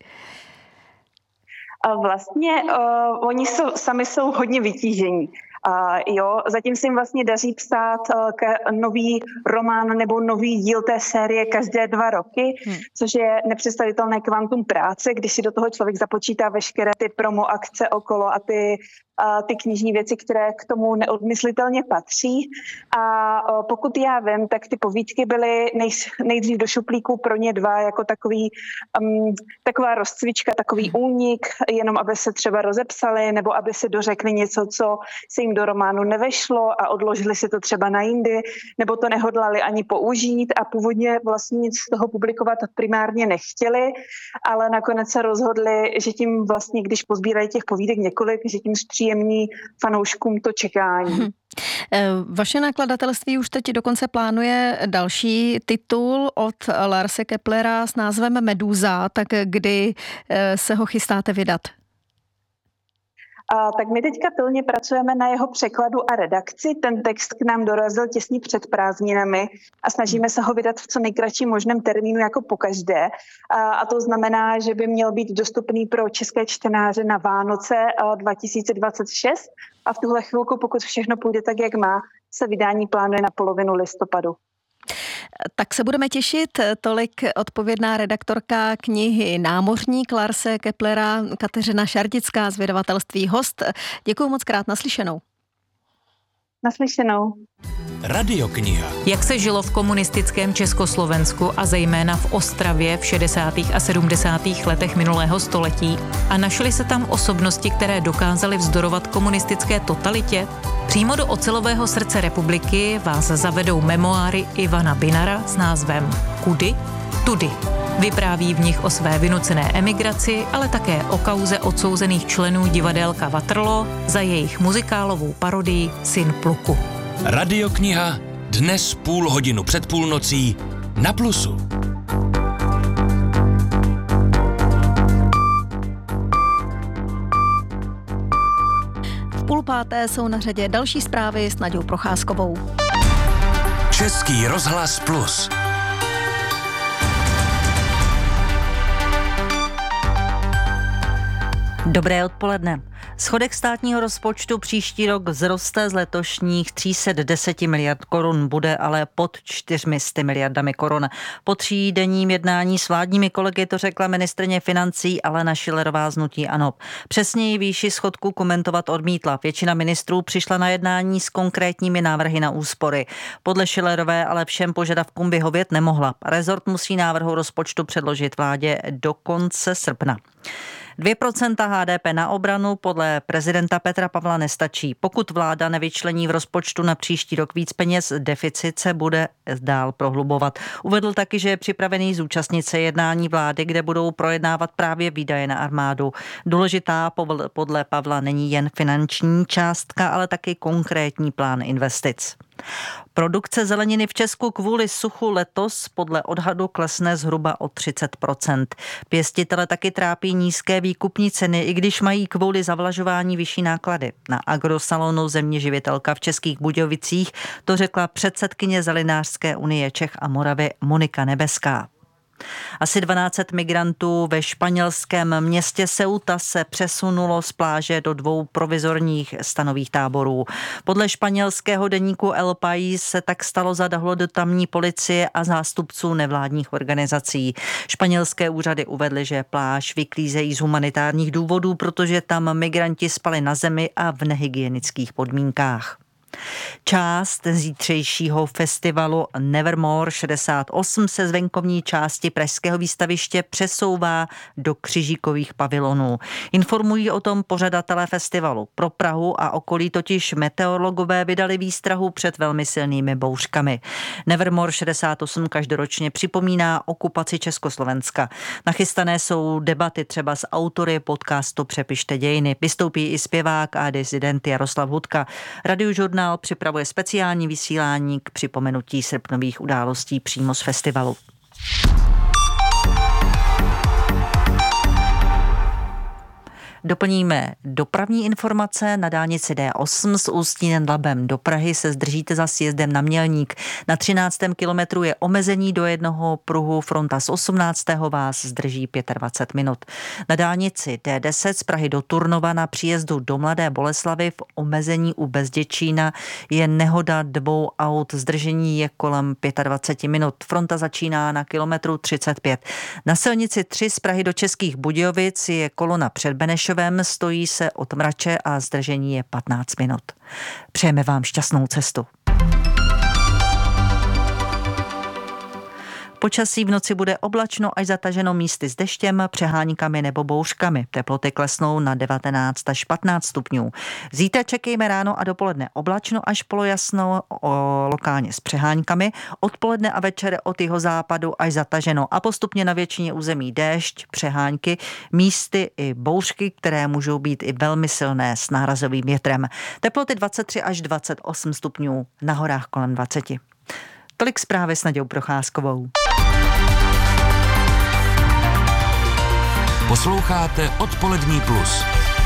A vlastně uh, oni jsou, sami jsou hodně vytížení. Uh, jo, zatím se jim vlastně daří psát uh, ke, nový román nebo nový díl té série každé dva roky, hmm. což je nepředstavitelné kvantum práce, když si do toho člověk započítá veškeré ty promo akce okolo a ty, uh, ty knižní věci, které k tomu neodmyslitelně patří. A uh, pokud já vím, tak ty povídky byly nej, nejdřív do šuplíku pro ně dva jako takový, um, taková rozcvička, takový únik, jenom aby se třeba rozepsali nebo aby se dořekli něco, co se jim do románu nevešlo a odložili si to třeba na jindy, nebo to nehodlali ani použít a původně vlastně nic z toho publikovat primárně nechtěli, ale nakonec se rozhodli, že tím vlastně, když pozbírají těch povídek několik, že tím zpříjemní fanouškům to čekání. Hmm. Vaše nakladatelství už teď dokonce plánuje další titul od Larse Keplera s názvem Meduza, tak kdy se ho chystáte vydat? A tak my teďka pilně pracujeme na jeho překladu a redakci. Ten text k nám dorazil těsně před prázdninami a snažíme se ho vydat v co nejkratším možném termínu jako pokaždé. A, a to znamená, že by měl být dostupný pro české čtenáře na Vánoce dva tisíce dvacet šest a v tuhle chvilku, pokud všechno půjde tak, jak má, se vydání plánuje na polovinu listopadu. Tak se budeme těšit. Tolik odpovědná redaktorka knihy Námořník Larse Keplera Kateřina Šardická z vydavatelství Host. Děkuji moc krát, naslyšenou. Naslyšenou. Radiokniha. Jak se žilo v komunistickém Československu a zejména v Ostravě v šedesátých a sedmdesátých letech minulého století a našly se tam osobnosti, které dokázaly vzdorovat komunistické totalitě? Přímo do ocelového srdce republiky vás zavedou memoáry Ivana Binara s názvem Kudy? Tudy. Vypráví v nich o své vynucené emigraci, ale také o kauze odsouzených členů divadélka Waterloo za jejich muzikálovou parodii Syn pluku. Radiokniha dnes půl hodinu před půlnocí na Plusu. V půl páté jsou na řadě další zprávy s Naďou Procházkovou. Český rozhlas Plus. Dobré odpoledne. Schodek státního rozpočtu příští rok vzroste z letošních tři sta deset miliard korun, bude ale pod čtyřmi sty miliardami korun. Po třídenním jednání s vládními kolegy to řekla ministryně financí Alena Schillerová z hnutí ANO. Přesněji výši schodku komentovat odmítla. Většina ministrů přišla na jednání s konkrétními návrhy na úspory. Podle Schillerové ale všem požadavkům vyhovět nemohla. Rezort musí návrhu rozpočtu předložit vládě do konce srpna. dvě procenta H D P na obranu podle prezidenta Petra Pavla nestačí. Pokud vláda nevyčlení v rozpočtu na příští rok víc peněz, deficit se bude dál prohlubovat. Uvedl taky, že je připravený zúčastnit se jednání vlády, kde budou projednávat právě výdaje na armádu. Důležitá podle Pavla není jen finanční částka, ale taky konkrétní plán investic. Produkce zeleniny v Česku kvůli suchu letos podle odhadu klesne zhruba o třicet procent. Pěstitele taky trápí nízké výkupní ceny, i když mají kvůli zavlažování vyšší náklady. Na agrosalonu Země živitelka v Českých Budějovicích to řekla předsedkyně Zelinářské unie Čech a Moravy Monika Nebeská. Asi dvanáct set migrantů ve španělském městě Ceuta se přesunulo z pláže do dvou provizorních stanových táborů. Podle španělského deníku El País se tak stalo za dohledu tamní policie a zástupců nevládních organizací. Španělské úřady uvedly, že pláž vyklízejí z humanitárních důvodů, protože tam migranti spali na zemi a v nehygienických podmínkách. Část zítřejšího festivalu Nevermore šedesát osm se z venkovní části pražského výstaviště přesouvá do Křižíkových pavilonů. Informují o tom pořadatelé festivalu. Pro Prahu a okolí totiž meteorologové vydali výstrahu před velmi silnými bouřkami. Nevermore šedesát osm každoročně připomíná okupaci Československa. Nachystané jsou debaty třeba s autory podcastu Přepište dějiny. Vystoupí i zpěvák a disident Jaroslav Hudka. Radiožurnál připravuje speciální vysílání k připomenutí srpnových událostí přímo z festivalu. Doplníme dopravní informace. Na dálnici D osm z Ústí nad Labem do Prahy se zdržíte za sjezdem na Mělník. Na třináctém kilometru je omezení do jednoho pruhu, fronta z osmnáctého vás zdrží dvacet pět minut. Na dálnici D deset z Prahy do Turnova na příjezdu do Mladé Boleslavi v omezení u Bezděčína je nehoda dvou aut. Zdržení je kolem dvacet pět minut. Fronta začíná na kilometru třicet pět. Na silnici tři z Prahy do Českých Budějovic je kolona před Benešovem, stojí se od Mrače a zdržení je patnáct minut. Přejeme vám šťastnou cestu. Počasí v noci bude oblačno až zataženo místy s deštěm, přeháníkami nebo bouřkami. Teploty klesnou na devatenáct až patnáct stupňů. Zítra čekejme ráno a dopoledne oblačno až polojasno, o, lokálně s přeháníkami. Odpoledne a večer od jihozápadu až zataženo a postupně na většině území déšť, přehánky, místy i bouřky, které můžou být i velmi silné s nárazovým větrem. Teploty dvacet tři až dvacet osm stupňů, na horách kolem dvacet. Tolik zprávy s Nadějou Procházkovou. Posloucháte Odpolední plus.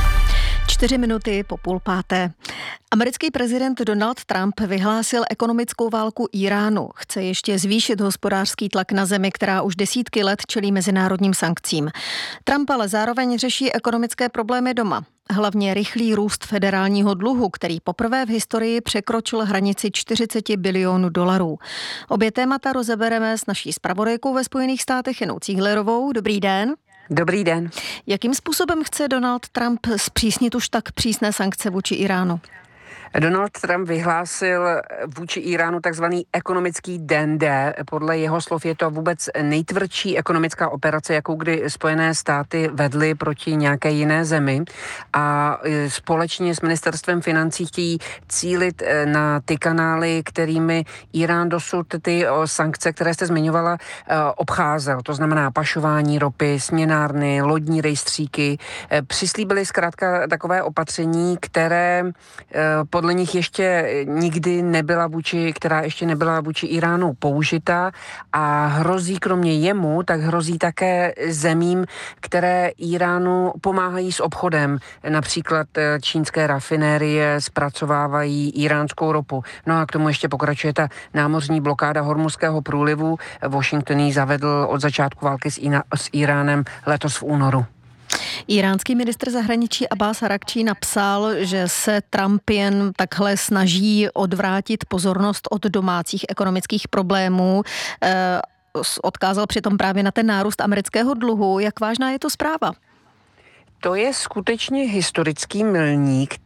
Čtyři minuty po půl páté. Americký prezident Donald Trump vyhlásil ekonomickou válku Íránu. Chce ještě zvýšit hospodářský tlak na zemi, která už desítky let čelí mezinárodním sankcím. Trump ale zároveň řeší ekonomické problémy doma. Hlavně rychlý růst federálního dluhu, který poprvé v historii překročil hranici čtyřicet bilionů dolarů. Obě témata rozebereme s naší zpravodajkou ve Spojených státech Janou Cíglerovou. Dobrý den. Dobrý den. Jakým způsobem chce Donald Trump zpřísnit už tak přísné sankce vůči Íránu? Donald Trump vyhlásil vůči Íránu takzvaný ekonomický den D. Podle jeho slov je to vůbec nejtvrdší ekonomická operace, jakou kdy Spojené státy vedly proti nějaké jiné zemi. A společně s ministerstvem financí chtějí cílit na ty kanály, kterými Írán dosud ty sankce, které jste zmiňovala, obcházel. To znamená pašování ropy, směnárny, lodní rejstříky. Přislíbili zkrátka takové opatření, které podle nich ještě nikdy nebyla vůči, která ještě nebyla vůči Íránu použita a hrozí kromě jemu, tak hrozí také zemím, které Íránu pomáhají s obchodem. Například čínské rafinérie zpracovávají íránskou ropu. No a k tomu ještě pokračuje ta námořní blokáda Hormuzského průlivu. Washington ji zavedl od začátku války s, Ína, s Íránem letos v únoru. Iránský ministr zahraničí Abbas Arakčí napsal, že se Trump jen takhle snaží odvrátit pozornost od domácích ekonomických problémů. Eh, odkázal přitom právě na ten nárůst amerického dluhu. Jak vážná je to zpráva? To je skutečně historický milník.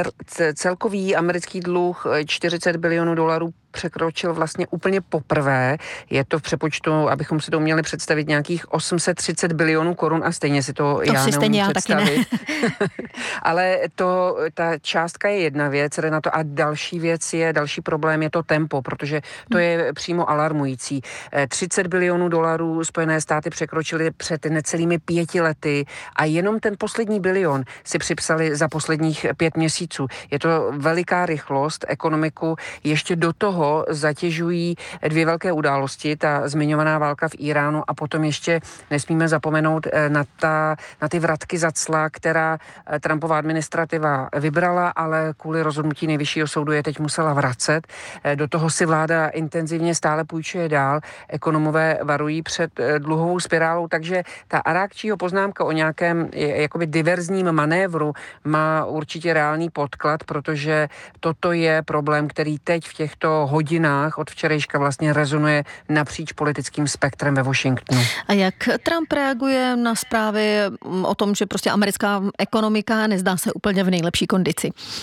Celkový americký dluh čtyřicet bilionů dolarů překročil vlastně úplně poprvé. Je to v přepočtu, abychom si to uměli představit, nějakých osm set třicet bilionů korun a stejně si to, to já si stejně já představit. Taky ne. Ale to, ta částka je jedna věc, Renato, a další věc je, další problém je to tempo, protože to je přímo alarmující. třicet bilionů dolarů Spojené státy překročily před necelými pěti lety a jenom ten poslední bilion si připsali za posledních pět měsíců. Je to veliká rychlost, ekonomiku ještě do toho zatěžují dvě velké události, ta zmiňovaná válka v Íránu a potom ještě nesmíme zapomenout na, ta, na ty vratky za cla, která Trumpova administrativa vybrala, ale kvůli rozhodnutí nejvyššího soudu je teď musela vracet. Do toho si vláda intenzivně stále půjčuje dál. Ekonomové varují před dluhovou spirálou, takže ta Arakčího poznámka o nějakém jakoby diverzním manévru má určitě reálný podklad, protože toto je problém, který teď v těchto hodinách od včerejška vlastně rezonuje napříč politickým spektrem ve Washingtonu. A jak Trump reaguje na zprávy o tom, že prostě americká ekonomika nezdá se úplně v nejlepší kondici?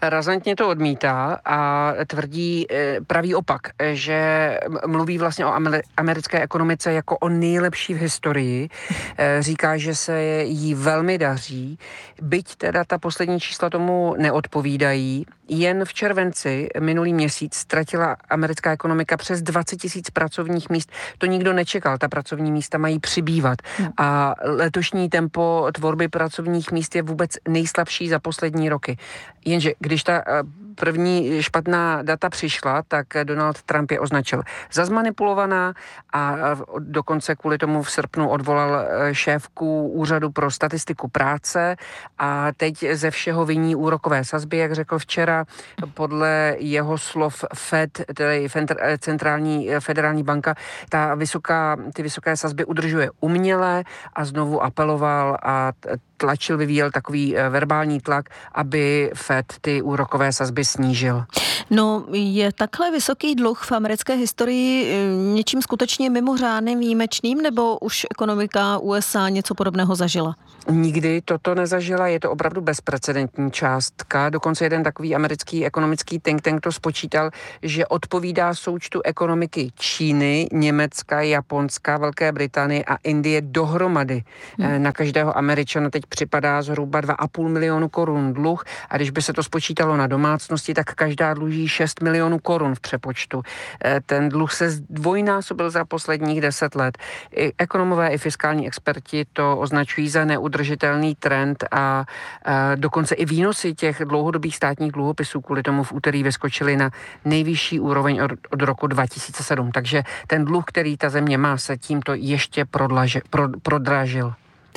Razantně to odmítá a tvrdí pravý opak, že mluví vlastně o americké ekonomice jako o nejlepší v historii. Říká, že se jí velmi daří, byť teda ta poslední čísla tomu neodpovídají. Jen v červenci minulý měsíc ztratila americká ekonomika přes dvacet tisíc pracovních míst. To nikdo nečekal, ta pracovní místa mají přibývat. A letošní tempo tvorby pracovních míst je vůbec nejslabší za poslední roky. Jenže když ta první špatná data přišla, tak Donald Trump je označil za zmanipulovaná a dokonce kvůli tomu v srpnu odvolal šéfku Úřadu pro statistiku práce a teď ze všeho viní úrokové sazby, jak řekl včera. Podle jeho slov Fed, tedy centrální federální banka, ta vysoká, ty vysoké sazby udržuje uměle a znovu apeloval a tlačil, vyvíjel takový verbální tlak, aby Fed ty úrokové sazby snížil. No, je takhle vysoký dluh v americké historii něčím skutečně mimořádným, výjimečným, nebo už ekonomika U S A něco podobného zažila? Nikdy toto nezažila, je to opravdu bezprecedentní částka. Dokonce jeden takový americký ekonomický think tank to spočítal, že odpovídá součtu ekonomiky Číny, Německa, Japonska, Velké Británie a Indie dohromady. Hmm. Na každého Američana teď připadá zhruba dva a půl milionu korun dluh a když by se to spočítalo na domácnosti, tak každá dluží šest milionů korun v přepočtu. Ten dluh se zdvojnásobil za posledních deset let. I ekonomové i fiskální experti to označují za neudržitelný trend a, a dokonce i výnosy těch dlouhodobých státních dluhopisů kvůli tomu v úterý vyskočily na nejvyšší úroveň od, od roku dva tisíce sedm. Takže ten dluh, který ta země má, se tímto ještě prodlaži, pro, prodražil.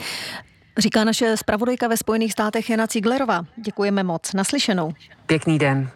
Říká naše zpravodajka ve Spojených státech Jana Ciglerová. Děkujeme moc. Naslyšenou. Pěkný den.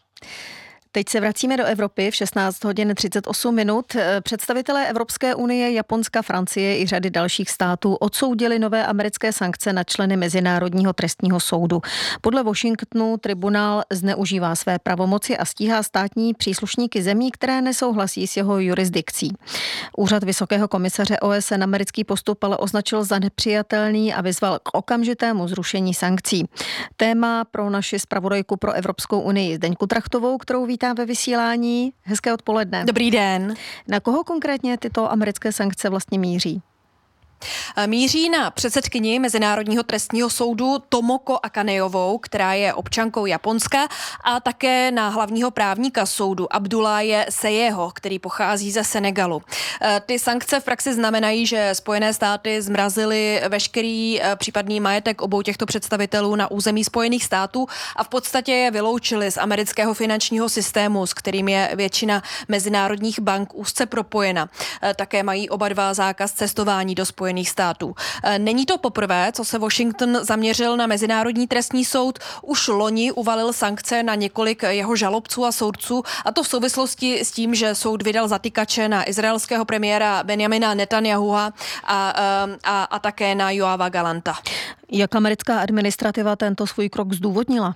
Teď se vracíme do Evropy v šestnáct hodin třicet osm minut. Představitelé Evropské unie, Japonska, Francie i řady dalších států odsoudili nové americké sankce na členy Mezinárodního trestního soudu. Podle Washingtonu tribunál zneužívá své pravomoci a stíhá státní příslušníky zemí, které nesouhlasí s jeho jurisdikcí. Úřad Vysokého komisaře O S N americký postup ale označil za nepřijatelný a vyzval k okamžitému zrušení sankcí. Téma pro naši zpravodajku pro Evropskou unii Zdeňku Trachtovou, kterou vítám ve vysílání. Hezké odpoledne. Dobrý den. Na koho konkrétně tyto americké sankce vlastně míří? Míří na předsedkyni Mezinárodního trestního soudu Tomoko Akanejovou, která je občankou Japonska, a také na hlavního právníka soudu Abdullaje Sejeho, který pochází ze Senegalu. Ty sankce v praxi znamenají, že Spojené státy zmrazily veškerý případný majetek obou těchto představitelů na území Spojených států a v podstatě je vyloučily z amerického finančního systému, s kterým je většina mezinárodních bank úzce propojena. Také mají oba dva zákaz cestování do Spojených států. Není to poprvé, co se Washington zaměřil na Mezinárodní trestní soud. Už loni uvalil sankce na několik jeho žalobců a soudců, a to v souvislosti s tím, že soud vydal zatykače na izraelského premiéra Benjamina Netanjahua a, a, a také na Joava Galanta. Jak americká administrativa tento svůj krok zdůvodnila?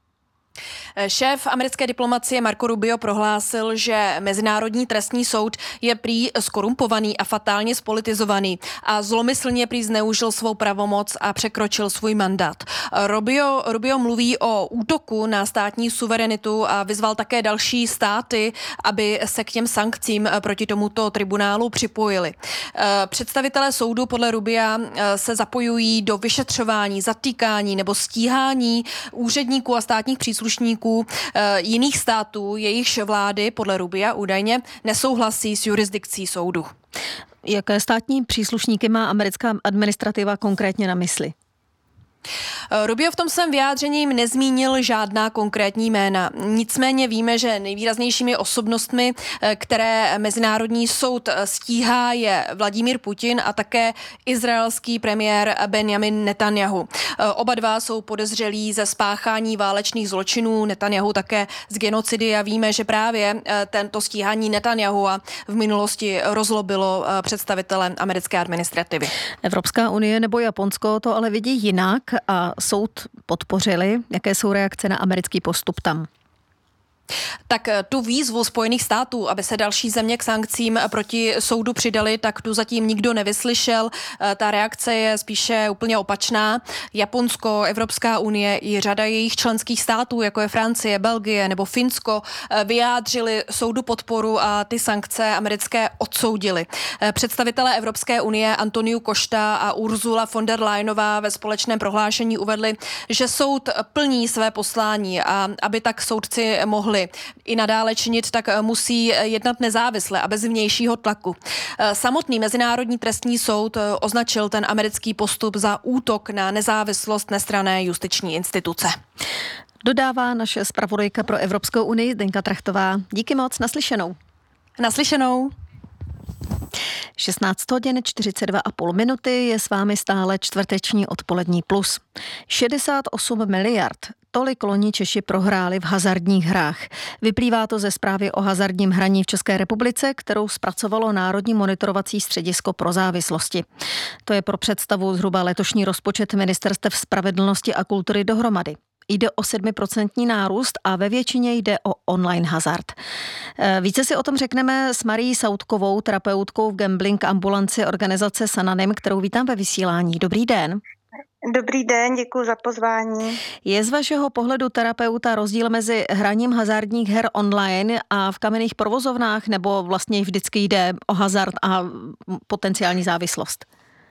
Šéf americké diplomacie Marco Rubio prohlásil, že Mezinárodní trestní soud je prý skorumpovaný a fatálně spolitizovaný a zlomyslně prý zneužil svou pravomoc a překročil svůj mandát. Rubio, Rubio mluví o útoku na státní suverenitu a vyzval také další státy, aby se k těm sankcím proti tomuto tribunálu připojili. Představitelé soudu podle Rubia se zapojují do vyšetřování, zatýkání nebo stíhání úředníků a státních příslušníků jiných států, jejichž vlády podle Rubia údajně nesouhlasí s jurisdikcí soudu. Jaké státní příslušníky má americká administrativa konkrétně na mysli? Rubio v tom svém vyjádřením nezmínil žádná konkrétní jména. Nicméně víme, že nejvýraznějšími osobnostmi, které Mezinárodní soud stíhá, je Vladimír Putin a také izraelský premiér Benjamin Netanjahu. Oba dva jsou podezřelí ze spáchání válečných zločinů, Netanjahu také z genocidy, a víme, že právě tento stíhání Netanjahua v minulosti rozlobilo představitele americké administrativy. Evropská unie nebo Japonsko to ale vidí jinak a soud podpořili. Jaké jsou reakce na americký postup tam? Tak tu výzvu Spojených států, aby se další země k sankcím proti soudu přidali, tak tu zatím nikdo nevyslyšel. Ta reakce je spíše úplně opačná. Japonsko, Evropská unie i řada jejich členských států, jako je Francie, Belgie nebo Finsko, vyjádřili soudu podporu a ty sankce americké odsoudili. Představitelé Evropské unie Antonio Costa a Ursula von der Leyenová ve společném prohlášení uvedli, že soud plní své poslání a aby tak soudci mohli i nadále činit, tak musí jednat nezávisle a bez vnějšího tlaku. Samotný Mezinárodní trestní soud označil ten americký postup za útok na nezávislost nestranné justiční instituce. Dodává naše zpravodajka pro Evropskou unii Zdenka Trachtová. Díky moc, naslyšenou. Naslyšenou. šestnáct hodin čtyřicet dva a půl minuty, je s vámi stále čtvrteční odpolední plus. šedesát osm miliard. Tolik loni Češi prohráli v hazardních hrách. Vyplývá to ze zprávy o hazardním hraní v České republice, kterou zpracovalo Národní monitorovací středisko pro závislosti. To je pro představu zhruba letošní rozpočet Ministerstev spravedlnosti a kultury dohromady. Jde o sedmiprocentní nárůst a ve většině jde o online hazard. Více si o tom řekneme s Marií Sautkovou, terapeutkou v gambling ambulanci organizace Sananem, kterou vítám ve vysílání. Dobrý den. Dobrý den, děkuji za pozvání. Je z vašeho pohledu terapeuta rozdíl mezi hraním hazardních her online a v kamenných provozovnách, nebo vlastně vždycky jde o hazard a potenciální závislost?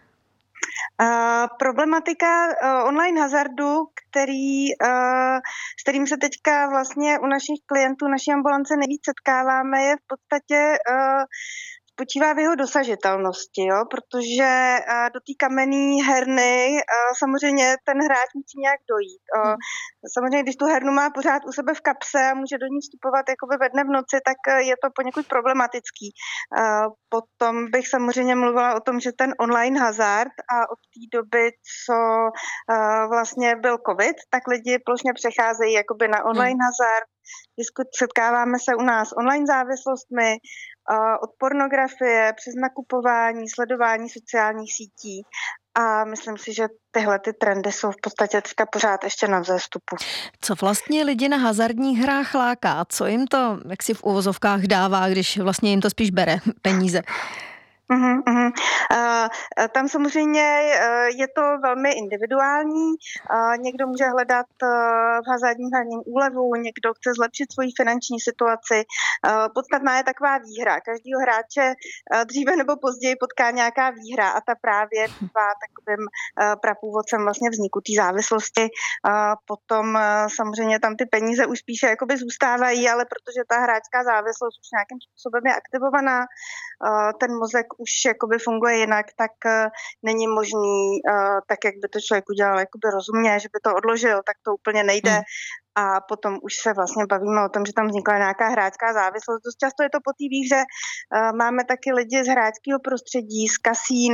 Uh, problematika uh, online hazardu, který, uh, s kterým se teďka vlastně u našich klientů, naší ambulance nejvíc setkáváme, je v podstatě uh, spočívá v jeho dosažitelnosti, jo? Protože uh, do té kamenné herny uh, samozřejmě ten hráč musí nějak dojít. Uh, samozřejmě, když tu hernu má pořád u sebe v kapse a může do ní vstupovat jakoby ve dne v noci, tak uh, je to poněkud problematický. Uh, potom bych samozřejmě mluvila o tom, že ten online hazard a od té doby, co uh, vlastně byl covid, tak lidi plošně přecházejí jakoby na online hmm. hazard. Setkáváme se u nás online závislostmi, od pornografie přes nakupování, sledování sociálních sítí a myslím si, že tyhle ty trendy jsou v podstatě teďka pořád ještě na vzestupu. Co vlastně lidi na hazardních hrách láká? Co jim to, jak si v uvozovkách dává, když vlastně jim to spíš bere peníze? Uhum, uhum. Uh, tam samozřejmě uh, je to velmi individuální. Uh, někdo může hledat uh, v hazardním hraní úlevu, někdo chce zlepšit svoji finanční situaci. Uh, podstatná je taková výhra. Každýho hráče uh, dříve nebo později potká nějaká výhra a ta právě bývá takovým uh, prapůvodcem vlastně vzniku té závislosti. Uh, potom uh, samozřejmě tam ty peníze už spíše jakoby zůstávají, ale protože ta hráčská závislost už nějakým způsobem je aktivovaná, uh, ten mozek už jakoby funguje jinak, tak uh, není možný, uh, tak jak by to člověk udělal jakoby rozumně, že by to odložil, tak to úplně nejde. Hmm. A potom už se vlastně bavíme o tom, že tam vznikla nějaká hráčská závislost. Dost často je to po té výhře. Uh, máme taky lidi z hráčského prostředí, z kasín,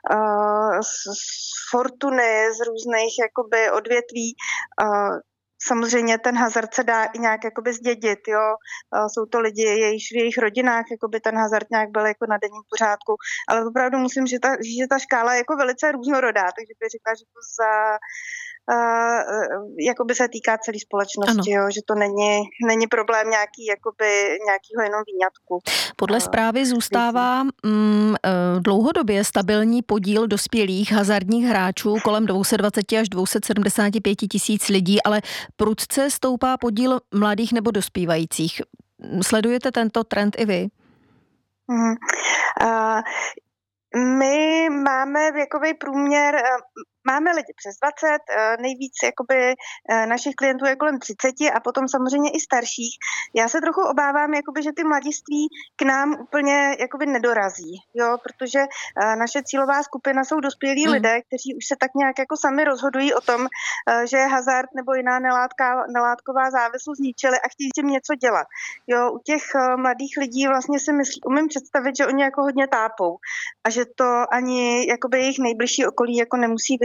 uh, z, z fortuny, z různých jakoby odvětví. Uh, Samozřejmě ten hazard se dá i nějak jakoby zdědit, jo. Jsou to lidi, jejichž v jejich rodinách jakoby ten hazard nějak byl jako na denním pořádku, ale opravdu musím, že ta, že ta škála je jako velice různorodá, takže bych řekla, že to za Uh, jakoby se týká celé společnosti, jo, že to není, není problém nějaký, jakoby, nějakýho jenom výňatku. Podle uh, zprávy zůstává mm, dlouhodobě stabilní podíl dospělých hazardních hráčů kolem dvě stě dvacet až dvě stě sedmdesát pět tisíc lidí, ale prudce stoupá podíl mladých nebo dospívajících. Sledujete tento trend i vy? Uh, uh, my máme věkový průměr, máme lidi přes dvacet, nejvíc jakoby našich klientů je kolem třicet a potom samozřejmě i starších. Já se trochu obávám, jakoby, že ty mladiství k nám úplně jakoby nedorazí, jo, protože naše cílová skupina jsou dospělí mm. lidé, kteří už se tak nějak jako sami rozhodují o tom, že hazard nebo jiná nelátká, nelátková závislost zničili a chtějí s tím něco dělat. Jo, u těch mladých lidí vlastně si myslím, umím představit, že oni jako hodně tápou a že to ani jakoby jejich nejbližší okolí jako nemusí vědět.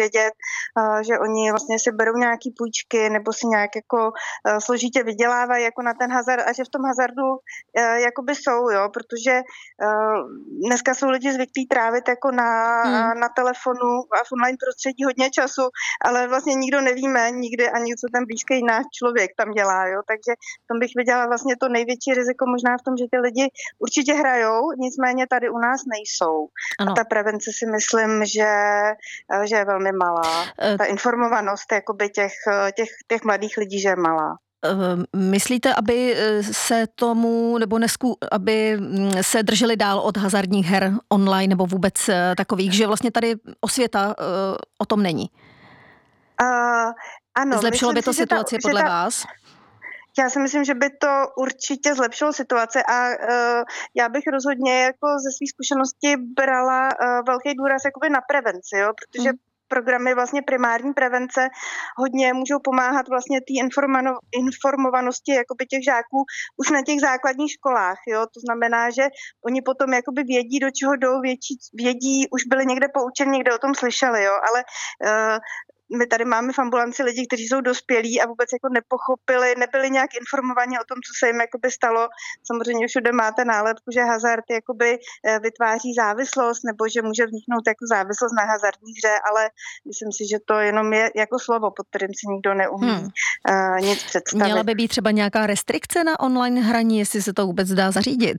vědět, že oni vlastně si berou nějaký půjčky nebo si nějak jako složitě vydělávají jako na ten hazard a že v tom hazardu jakoby jsou, jo, protože dneska jsou lidi zvyklí trávit jako na, hmm. na telefonu a v online prostředí hodně času, ale vlastně nikdo nevíme nikdy ani, co ten blízký náš člověk tam dělá, jo, takže tom bych viděla vlastně to největší riziko možná v tom, že ty lidi určitě hrajou, nicméně tady u nás nejsou. Ano. A ta prevence si myslím, že, že je velmi malá. Ta informovanost jakoby těch, těch, těch mladých lidí, že je malá. Myslíte, aby se tomu, nebo nesku, aby se drželi dál od hazardních her online nebo vůbec takových, že vlastně tady osvěta o tom není? Uh, ano. Zlepšilo by to si, situaci ta, podle ta, vás? Já si myslím, že by to určitě zlepšilo situaci a uh, já bych rozhodně jako ze svých zkušeností brala uh, velký důraz jakoby na prevenci, jo, protože mm. programy vlastně primární prevence hodně můžou pomáhat vlastně té informovanosti jakoby těch žáků už na těch základních školách, jo, to znamená, že oni potom jakoby vědí, do čeho jdou, vědí, vědí už byli někde poučeni, někde o tom slyšeli, jo, ale uh, my tady máme v ambulanci lidi, kteří jsou dospělí a vůbec jako nepochopili, nebyli nějak informovaní o tom, co se jim jakoby stalo. Samozřejmě všude máte nálepku, že hazard jakoby vytváří závislost nebo že může vzniknout jako závislost na hazardní hře, ale myslím si, že to jenom je jako slovo, pod kterým si nikdo neumí hmm. uh, nic představit. Měla by být třeba nějaká restrikce na online hraní, jestli se to vůbec dá zařídit?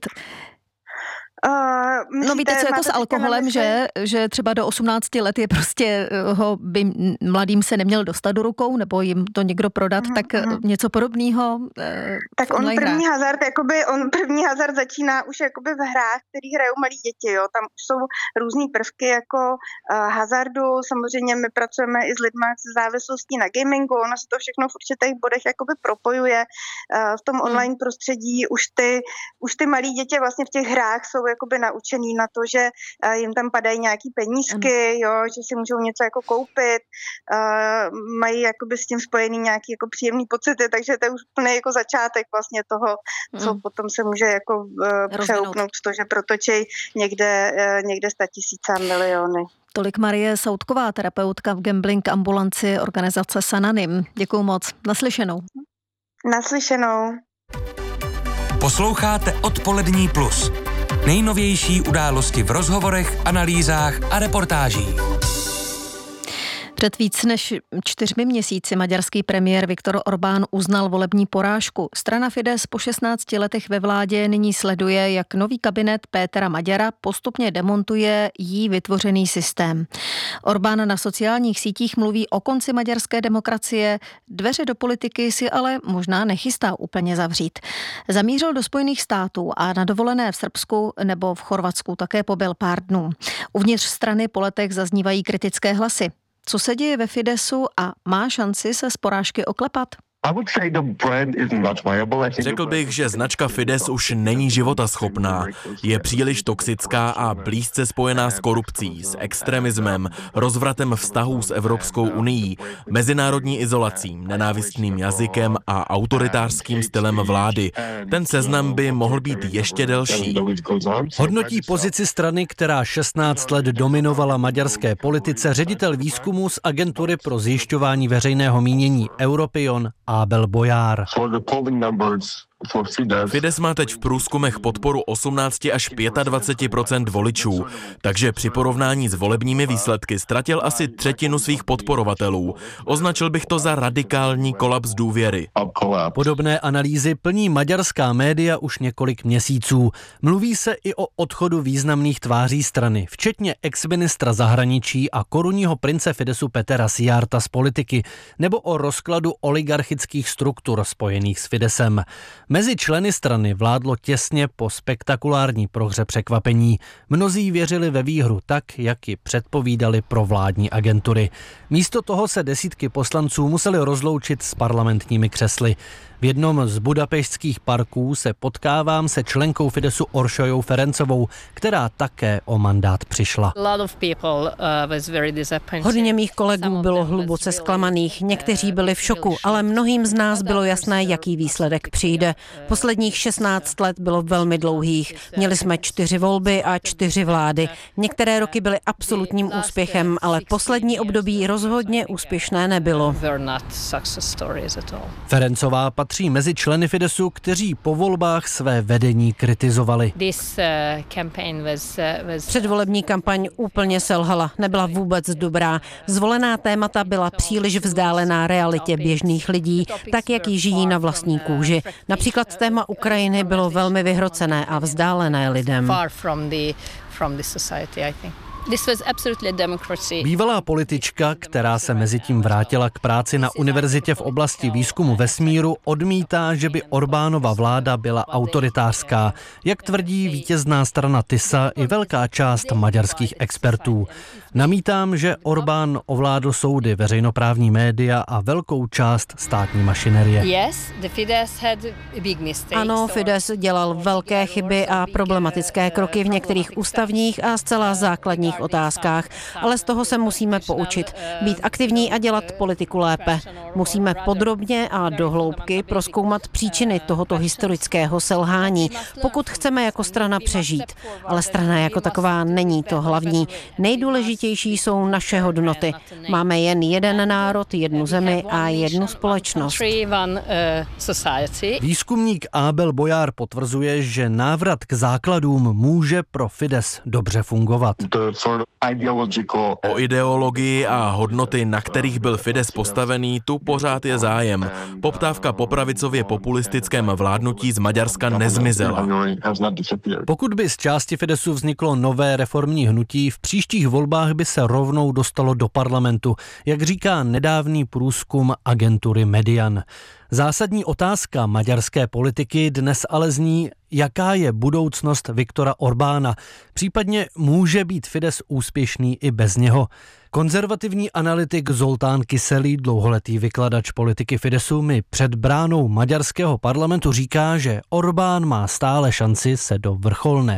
Uh, no víte, co je to s alkoholem, že, že třeba do osmnácti let je prostě, ho by mladým se neměl dostat do rukou, nebo jim to někdo prodat, uh-huh, tak uh-huh. něco podobného uh, Tak on první hrách. hazard, jakoby, on první hazard začíná už jakoby v hrách, který hrajou malí děti, jo, tam už jsou různý prvky jako uh, hazardu, samozřejmě my pracujeme i s lidmi se závislostí na gamingu, ono se to všechno v určitých bodech jakoby propojuje, uh, v tom uh-huh. online prostředí už ty, už ty malí děti vlastně v těch hrách jsou jakoby naučený na to, že uh, jim tam padají nějaký penízky, mm. jo, že si můžou něco jako koupit, uh, mají jakoby s tím spojený nějaký jako příjemný pocity, takže to je už plný jako začátek vlastně toho, mm. co potom se může jako uh, přehoupnout z toho, že protočí někde, uh, někde statisíce a miliony. Tolik Marie Soutková, terapeutka v gambling ambulanci organizace Sananim. Děkuju moc. Naslyšenou. Naslyšenou. Posloucháte Odpolední plus. Nejnovější události v rozhovorech, analýzách a reportážích. Před víc než čtyřmi měsíci maďarský premiér Viktor Orbán uznal volební porážku. Strana Fidesz po šestnácti letech ve vládě nyní sleduje, jak nový kabinet Pétera Maďara postupně demontuje jí vytvořený systém. Orbán na sociálních sítích mluví o konci maďarské demokracie, dveře do politiky si ale možná nechystá úplně zavřít. Zamířil do Spojených států a na dovolené v Srbsku nebo v Chorvatsku také pobyl pár dnů. Uvnitř strany po letech zaznívají kritické hlasy. Co se děje ve Fidesu a má šanci se z porážky oklepat? Řekl bych, že značka Fidesz už není životaschopná. Je příliš toxická a blízce spojená s korupcí, s extremismem, rozvratem vztahů s Evropskou unií, mezinárodní izolací, nenávistným jazykem a autoritářským stylem vlády. Ten seznam by mohl být ještě delší. Hodnotí pozici strany, která šestnáct let dominovala maďarské politice, ředitel výzkumu z agentury pro zjišťování veřejného mínění Europion Abel Bojár. Fidesz má teď v průzkumech podporu osmnáct až dvacet pět procent voličů, takže při porovnání s volebními výsledky ztratil asi třetinu svých podporovatelů. Označil bych to za radikální kolaps důvěry. Podobné analýzy plní maďarská média už několik měsíců. Mluví se i o odchodu významných tváří strany, včetně exministra zahraničí a korunního prince Fidesu Petera Szijjárta z politiky, nebo o rozkladu oligarchických struktur spojených s Fidesem. Mezi členy strany vládlo těsně po spektakulární prohře překvapení. Mnozí věřili ve výhru tak, jak ji předpovídali provládní agentury. Místo toho se desítky poslanců museli rozloučit s parlamentními křesly. V jednom z budapešťských parků se potkávám se členkou Fidesu Orsolyou Ferencovou, která také o mandát přišla. Hodně mých kolegů bylo hluboce zklamaných, někteří byli v šoku, ale mnohým z nás bylo jasné, jaký výsledek přijde. Posledních šestnáct let bylo velmi dlouhých. Měli jsme čtyři volby a čtyři vlády. Některé roky byly absolutním úspěchem, ale poslední období rozhodně úspěšné nebylo. Ferencová patří mezi členy Fidesu, kteří po volbách své vedení kritizovali. Předvolební kampaň úplně selhala, nebyla vůbec dobrá. Zvolená témata byla příliš vzdálená realitě běžných lidí, tak jak ji žijí na vlastní kůži. Například téma Ukrajiny bylo velmi vyhrocené a vzdálené lidem. Bývalá politička, která se mezitím vrátila k práci na univerzitě v oblasti výzkumu vesmíru, odmítá, že by Orbánova vláda byla autoritářská, jak tvrdí vítězná strana TISA i velká část maďarských expertů. Namítám, že Orbán ovládl soudy, veřejnoprávní média a velkou část státní mašinerie. Ano, Fidesz dělal velké chyby a problematické kroky v některých ústavních a zcela základních otázkách, ale z toho se musíme poučit. Být aktivní a dělat politiku lépe. Musíme podrobně a do hloubky prozkoumat příčiny tohoto historického selhání, pokud chceme jako strana přežít. Ale strana jako taková není to hlavní. Nejdůležitější jsou naše hodnoty. Máme jen jeden národ, jednu zemi a jednu společnost. Výzkumník Abel Bojár potvrzuje, že návrat k základům může pro Fidesz dobře fungovat. O ideologii a hodnoty, na kterých byl Fidesz postavený, tu pořád je zájem. Poptávka po pravicově populistickém vládnutí z Maďarska nezmizela. Pokud by z části Fidesu vzniklo nové reformní hnutí, v příštích volbách by se rovnou dostalo do parlamentu, jak říká nedávný průzkum agentury Median. Zásadní otázka maďarské politiky dnes ale zní, jaká je budoucnost Viktora Orbána. Případně může být Fidesz úspěšný i bez něho. Konzervativní analytik Zoltán Kyselý, dlouholetý vykladač politiky Fidesu, mi před bránou maďarského parlamentu říká, že Orbán má stále šanci se do vrcholné